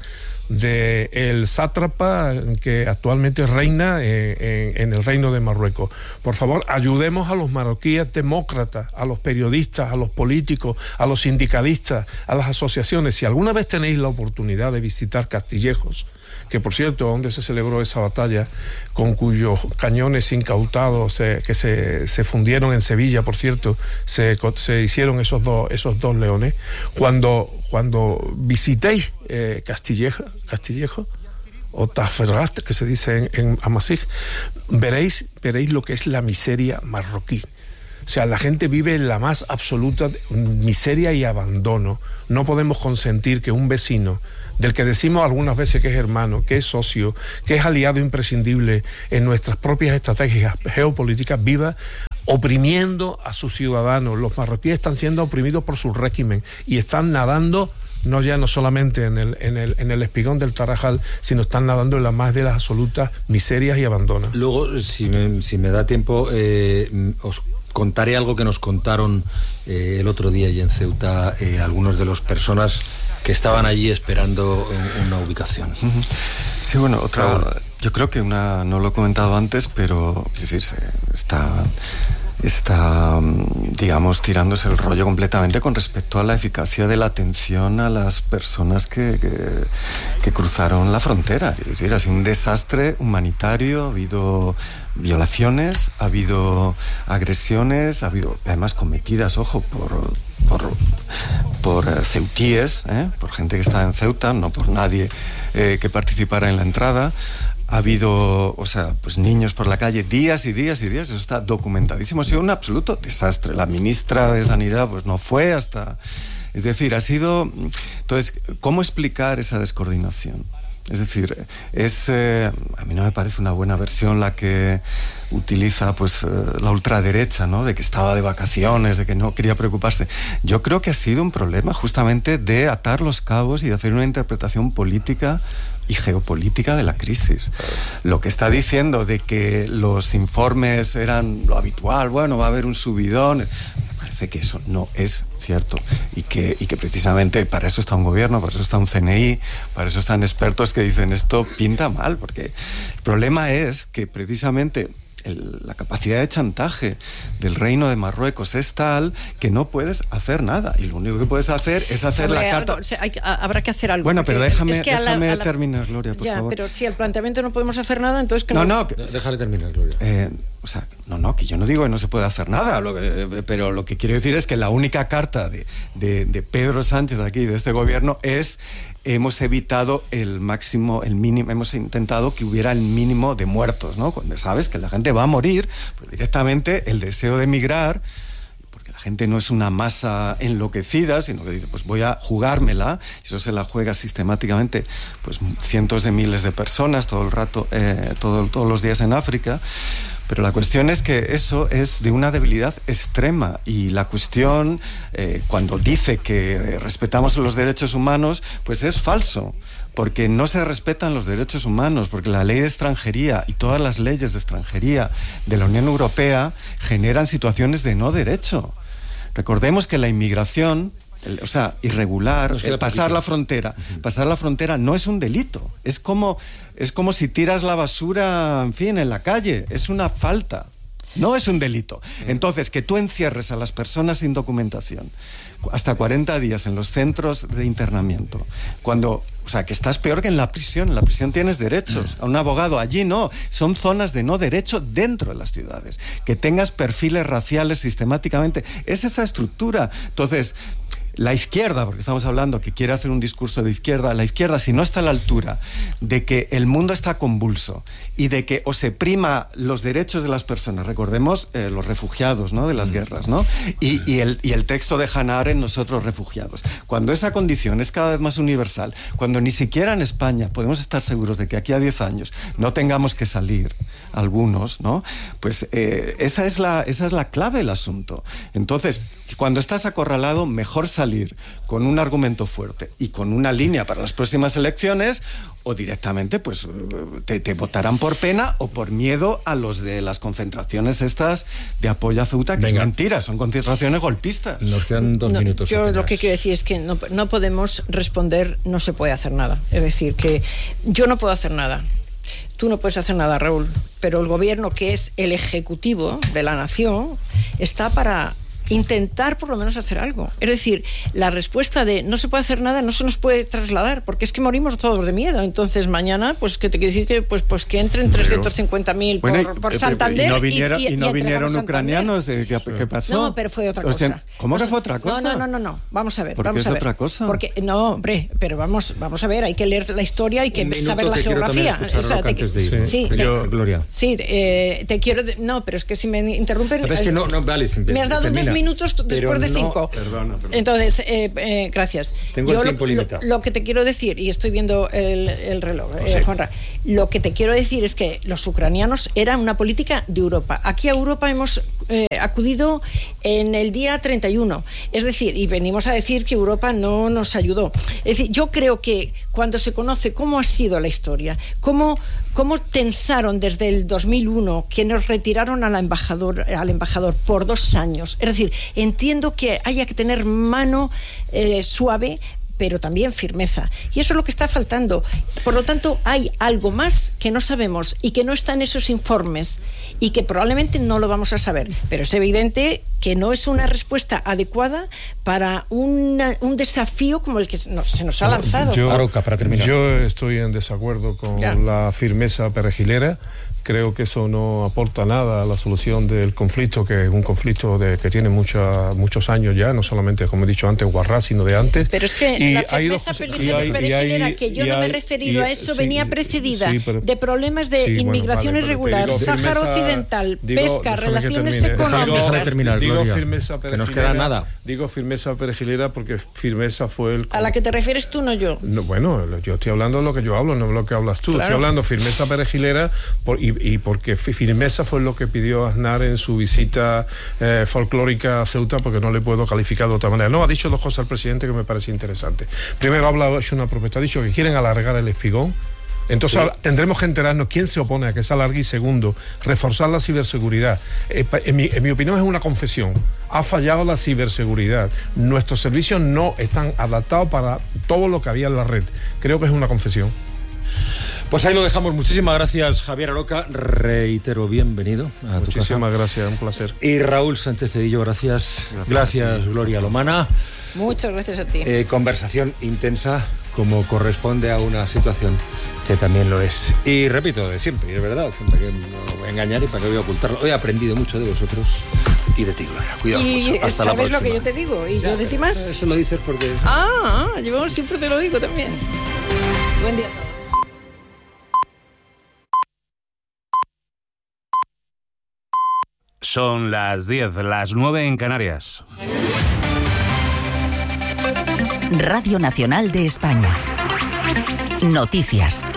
de el sátrapa que actualmente reina en, en, en el Reino de Marruecos. Por favor, ayudemos a los marroquíes demócratas, a los periodistas, a los políticos, a los sindicalistas, a las asociaciones. Si alguna vez tenéis la oportunidad de visitar Castillejos, que por cierto, donde se celebró esa batalla, con cuyos cañones incautados se, que se, se fundieron en Sevilla, por cierto, se, se hicieron esos dos, esos dos leones. Cuando, cuando visitéis eh, Castillejo, Castillejo o Taferrat, que se dice en, en Amasij, veréis, veréis lo que es la miseria marroquí. O sea, la gente vive en la más absoluta miseria y abandono. No podemos consentir que un vecino, del que decimos algunas veces que es hermano, que es socio, que es aliado imprescindible en nuestras propias estrategias geopolíticas, viva oprimiendo a sus ciudadanos. Los marroquíes están siendo oprimidos por su régimen y están nadando, no ya no solamente en el, en el, en el espigón del Tarajal, sino están nadando en la más de las absolutas miserias y abandonos. Luego, si me, si me da tiempo, eh, os contaré algo que nos contaron eh, el otro día allí en Ceuta eh, algunos de las personas que estaban allí esperando una ubicación. Sí, bueno, otra, yo creo que una, no lo he comentado antes, pero es decir, está, está, digamos, tirándose el rollo completamente con respecto a la eficacia de la atención a las personas que, que, que cruzaron la frontera. Es decir, ha sido un desastre humanitario, ha habido violaciones, ha habido agresiones, ha habido además cometidas, ojo, por, por, por eh, ceutíes, ¿eh? por gente que está en Ceuta, no por nadie eh, que participara en la entrada. Ha habido, o sea, pues niños por la calle días y días y días, eso está documentadísimo. Ha sido un absoluto desastre. La ministra de Sanidad pues no fue hasta... Es decir, ha sido... Entonces, ¿cómo explicar esa descoordinación? Es decir, es eh, a mí no me parece una buena versión la que utiliza pues eh, la ultraderecha, ¿no? De que estaba de vacaciones, de que no quería preocuparse. Yo creo que ha sido un problema justamente de atar los cabos y de hacer una interpretación política y geopolítica de la crisis. Lo que está diciendo de que los informes eran lo habitual, bueno, va a haber un subidón, parece que eso no es cierto y que, y que precisamente para eso está un gobierno, para eso está un C N I, para eso están expertos que dicen esto pinta mal, porque el problema es que precisamente el, la capacidad de chantaje del Reino de Marruecos es tal que no puedes hacer nada y lo único que puedes hacer es hacer Sobre la carta... algo, o sea, hay, habrá que hacer algo. Bueno, pero déjame, es que déjame la, la... terminar, Gloria, por ya, favor. pero si al planteamiento no podemos hacer nada, entonces que no... No, no, que... Déjale terminar, Gloria. Eh, o sea, no, no, que yo no digo que no se puede hacer nada, lo que, pero lo que quiero decir es que la única carta de, de, de Pedro Sánchez aquí, de este gobierno, es hemos evitado el máximo, el mínimo, hemos intentado que hubiera el mínimo de muertos, ¿no? Cuando sabes que la gente va a morir, pues directamente el deseo de emigrar, porque la gente no es una masa enloquecida, sino que dice, pues voy a jugármela, y eso se la juega sistemáticamente, pues cientos de miles de personas todo el rato, eh, todo, todos los días en África. Pero la cuestión es que eso es de una debilidad extrema y la cuestión, eh, cuando dice que respetamos los derechos humanos, pues es falso, porque no se respetan los derechos humanos, porque la ley de extranjería y todas las leyes de extranjería de la Unión Europea generan situaciones de no derecho. Recordemos que la inmigración... El, o sea, irregular, no es que el pasar la frontera, uh-huh. pasar la frontera no es un delito, es como, es como si tiras la basura, en fin, en la calle, es una falta, no es un delito. Entonces, que tú encierres a las personas sin documentación hasta cuarenta días en los centros de internamiento, cuando, o sea, que estás peor que en la prisión, en la prisión tienes derechos, a un abogado, allí no, son zonas de no derecho dentro de las ciudades, que tengas perfiles raciales sistemáticamente, es esa estructura. Entonces, la izquierda, porque estamos hablando que quiere hacer un discurso de izquierda, la izquierda, si no está a la altura de que el mundo está convulso y de que o se prima los derechos de las personas, recordemos eh, los refugiados, ¿no?, de las guerras, ¿no? Y, y, el, y el texto de Hannah Arendt, nosotros refugiados. Cuando esa condición es cada vez más universal, cuando ni siquiera en España podemos estar seguros de que aquí a diez años no tengamos que salir algunos, ¿no? Pues eh, esa, es la, esa es la clave del asunto. Entonces, cuando estás acorralado, mejor salir salir con un argumento fuerte y con una línea para las próximas elecciones, o directamente pues te, te votarán por pena o por miedo a los de las concentraciones estas de apoyo a Ceuta, que Venga. es mentira, son concentraciones golpistas. Nos quedan dos no, minutos. Yo apenas. Lo que quiero decir es que no, no podemos responder, no se puede hacer nada. Es decir, que yo no puedo hacer nada. Tú no puedes hacer nada, Raúl, pero el gobierno, que es el ejecutivo de la nación, está para intentar por lo menos hacer algo. Es decir, la respuesta de no se puede hacer nada no se nos puede trasladar, porque es que morimos todos de miedo. Entonces mañana, pues que te quiero decir que pues pues que entren trescientos cincuenta mil por, bueno, por Santander. Y no vinieron, y, y, y no vinieron ucranianos. ¿Qué, ¿Qué pasó? No, pero fue otra cosa. ¿Cómo pues, que fue otra cosa? No, no, no, no, no. Vamos a ver. ¿Por vamos qué a es ver. otra cosa? Porque, no, hombre, pero vamos, vamos a ver, hay que leer la historia, hay que saber la geografía. O sea, te, antes de ir. Sí, sí, te, yo, Gloria. Sí, eh, te quiero. No, pero es que si me interrumpen. Pero es que no, no, vale, me has dado termina, dos minutos después de cinco. No, perdona, perdona. Entonces, eh, eh, gracias. Tengo Yo el tiempo lo, limitado. Lo, lo que te quiero decir, y estoy viendo el, el reloj, eh, sí. Juanra, lo que te quiero decir es que los ucranianos eran una política de Europa. Aquí a Europa hemos eh, acudido en el día treinta y uno. Es decir, y venimos a decir que Europa no nos ayudó. Es decir, yo creo que cuando se conoce cómo ha sido la historia, cómo, cómo tensaron desde el dos mil uno, que nos retiraron al embajador, al embajador por dos años. Es decir, entiendo que haya que tener mano eh, suave, pero también firmeza. Y eso es lo que está faltando. Por lo tanto, hay algo más que no sabemos y que no está en esos informes y que probablemente no lo vamos a saber. Pero es evidente que no es una respuesta adecuada para una, un desafío como el que nos, se nos ha lanzado. Yo, Aroca, para terminar. Yo estoy en desacuerdo con ya. la firmeza perejilera. Creo que eso no aporta nada a la solución del conflicto, que es un conflicto de, que tiene mucha, muchos años ya, no solamente, como he dicho antes, Guarrás, sino de antes. Pero es que y la firmeza perejilera, que yo no me he referido y, a eso, sí, venía precedida sí, pero, de problemas de sí, inmigración bueno, vale, irregular, Sáhara Occidental, digo, pesca, relaciones económicas. Digo, terminar, digo firmeza que nos queda nada. Digo firmeza perejilera porque firmeza fue el... A la que te refieres tú, no yo. No, bueno, yo estoy hablando de lo que yo hablo, no de lo que hablas tú. Claro. Estoy hablando firmeza perejilera por, y y porque firmeza fue lo que pidió Aznar en su visita eh, folclórica a Ceuta, porque no le puedo calificar de otra manera. No, ha dicho dos cosas al presidente que me parece interesante. Primero, ha hablado, hecho una propuesta, ha dicho que quieren alargar el espigón. Entonces sí. tendremos que enterarnos quién se opone a que se alargue. Y segundo, reforzar la ciberseguridad. Eh, en, mi, en mi opinión es una confesión. Ha fallado la ciberseguridad. Nuestros servicios no están adaptados para todo lo que había en la red. Creo que es una confesión. Pues ahí lo dejamos. Muchísimas gracias, Javier Aroca. Reitero, bienvenido a tu casa. Muchísimas gracias, un placer. Y Raúl Sánchez Cedillo, gracias. Gracias, gracias Gloria Lomana. Muchas gracias a ti. Eh, conversación intensa, como corresponde a una situación que también lo es. Y repito, de siempre, y es verdad, siempre que no voy a engañar y para qué voy a ocultarlo. Hoy he aprendido mucho de vosotros y de ti, Gloria. Cuidado y mucho. Hasta la próxima. ¿Sabes lo que yo te digo? ¿Y ya, yo de ti más? Eso lo dices porque... Ah, yo siempre te lo digo también. Buen día. Son las diez, las nueve en Canarias. Radio Nacional de España. Noticias.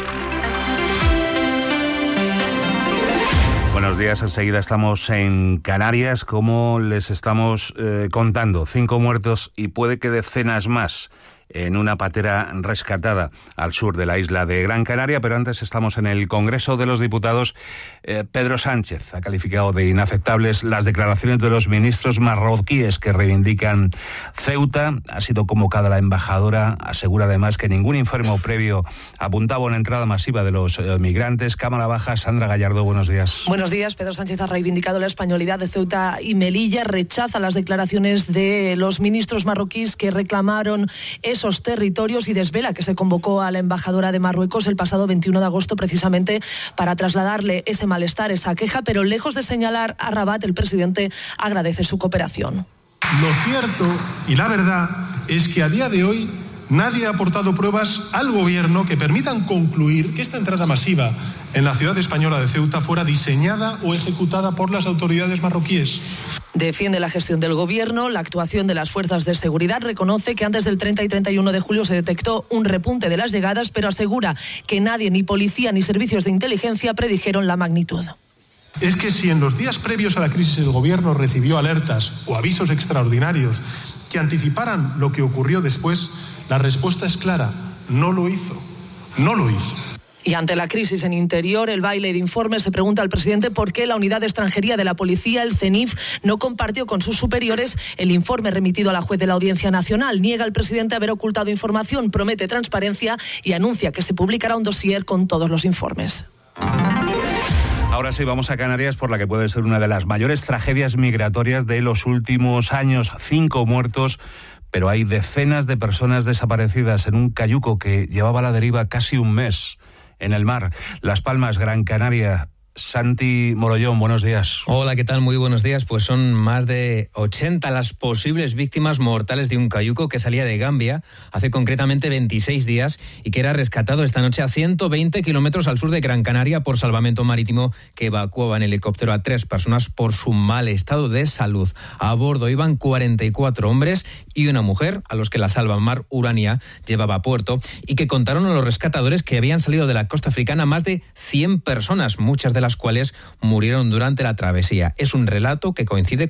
Buenos días, enseguida estamos en Canarias, como les estamos eh, contando. Cinco muertos y puede que decenas más en una patera rescatada al sur de la isla de Gran Canaria, pero antes estamos en el Congreso de los Diputados. Eh, Pedro Sánchez ha calificado de inaceptables las declaraciones de los ministros marroquíes que reivindican Ceuta. Ha sido convocada la embajadora, asegura además que ningún informe previo apuntaba a una entrada masiva de los eh, migrantes. Cámara Baja, Sandra Gallardo, buenos días. Buenos días. Pedro Sánchez ha reivindicado la españolidad de Ceuta y Melilla, rechaza las declaraciones de los ministros marroquíes que reclamaron eso esos territorios y desvela que se convocó a la embajadora de Marruecos el pasado veintiuno de agosto precisamente para trasladarle ese malestar, esa queja, pero lejos de señalar a Rabat, el presidente agradece su cooperación. Lo cierto y la verdad es que a día de hoy nadie ha aportado pruebas al gobierno que permitan concluir que esta entrada masiva en la ciudad española de Ceuta fuera diseñada o ejecutada por las autoridades marroquíes. Defiende la gestión del gobierno, la actuación de las fuerzas de seguridad, reconoce que antes del treinta y treinta y uno de julio se detectó un repunte de las llegadas, pero asegura que nadie, ni policía ni servicios de inteligencia, predijeron la magnitud. es que si en los días previos a la crisis el gobierno recibió alertas o avisos extraordinarios que anticiparan lo que ocurrió después, la respuesta es clara: no lo hizo, no lo hizo. Y ante la crisis en Interior, el baile de informes, se pregunta al presidente por qué la Unidad de Extranjería de la Policía, el CENIF, no compartió con sus superiores el informe remitido a la juez de la Audiencia Nacional. Niega el presidente haber ocultado información, promete transparencia y anuncia que se publicará un dossier con todos los informes. Ahora sí, vamos a Canarias por la que puede ser una de las mayores tragedias migratorias de los últimos años. Cinco muertos, pero hay decenas de personas desaparecidas en un cayuco que llevaba a la deriva casi un mes en el mar. Las Palmas, Gran Canaria. Santi Morollón, buenos días. Hola, ¿qué tal? Muy buenos días. Pues son más de ochenta las posibles víctimas mortales de un cayuco que salía de Gambia hace concretamente veintiséis días y que era rescatado esta noche a ciento veinte kilómetros al sur de Gran Canaria por Salvamento Marítimo, que evacuaba en helicóptero a tres personas por su mal estado de salud. A bordo iban cuarenta y cuatro hombres y una mujer, a los que la Salvamar Urania llevaba a puerto, y que contaron a los rescatadores que habían salido de la costa africana más de cien personas, muchas de las cuales murieron durante la travesía. Es un relato que coincide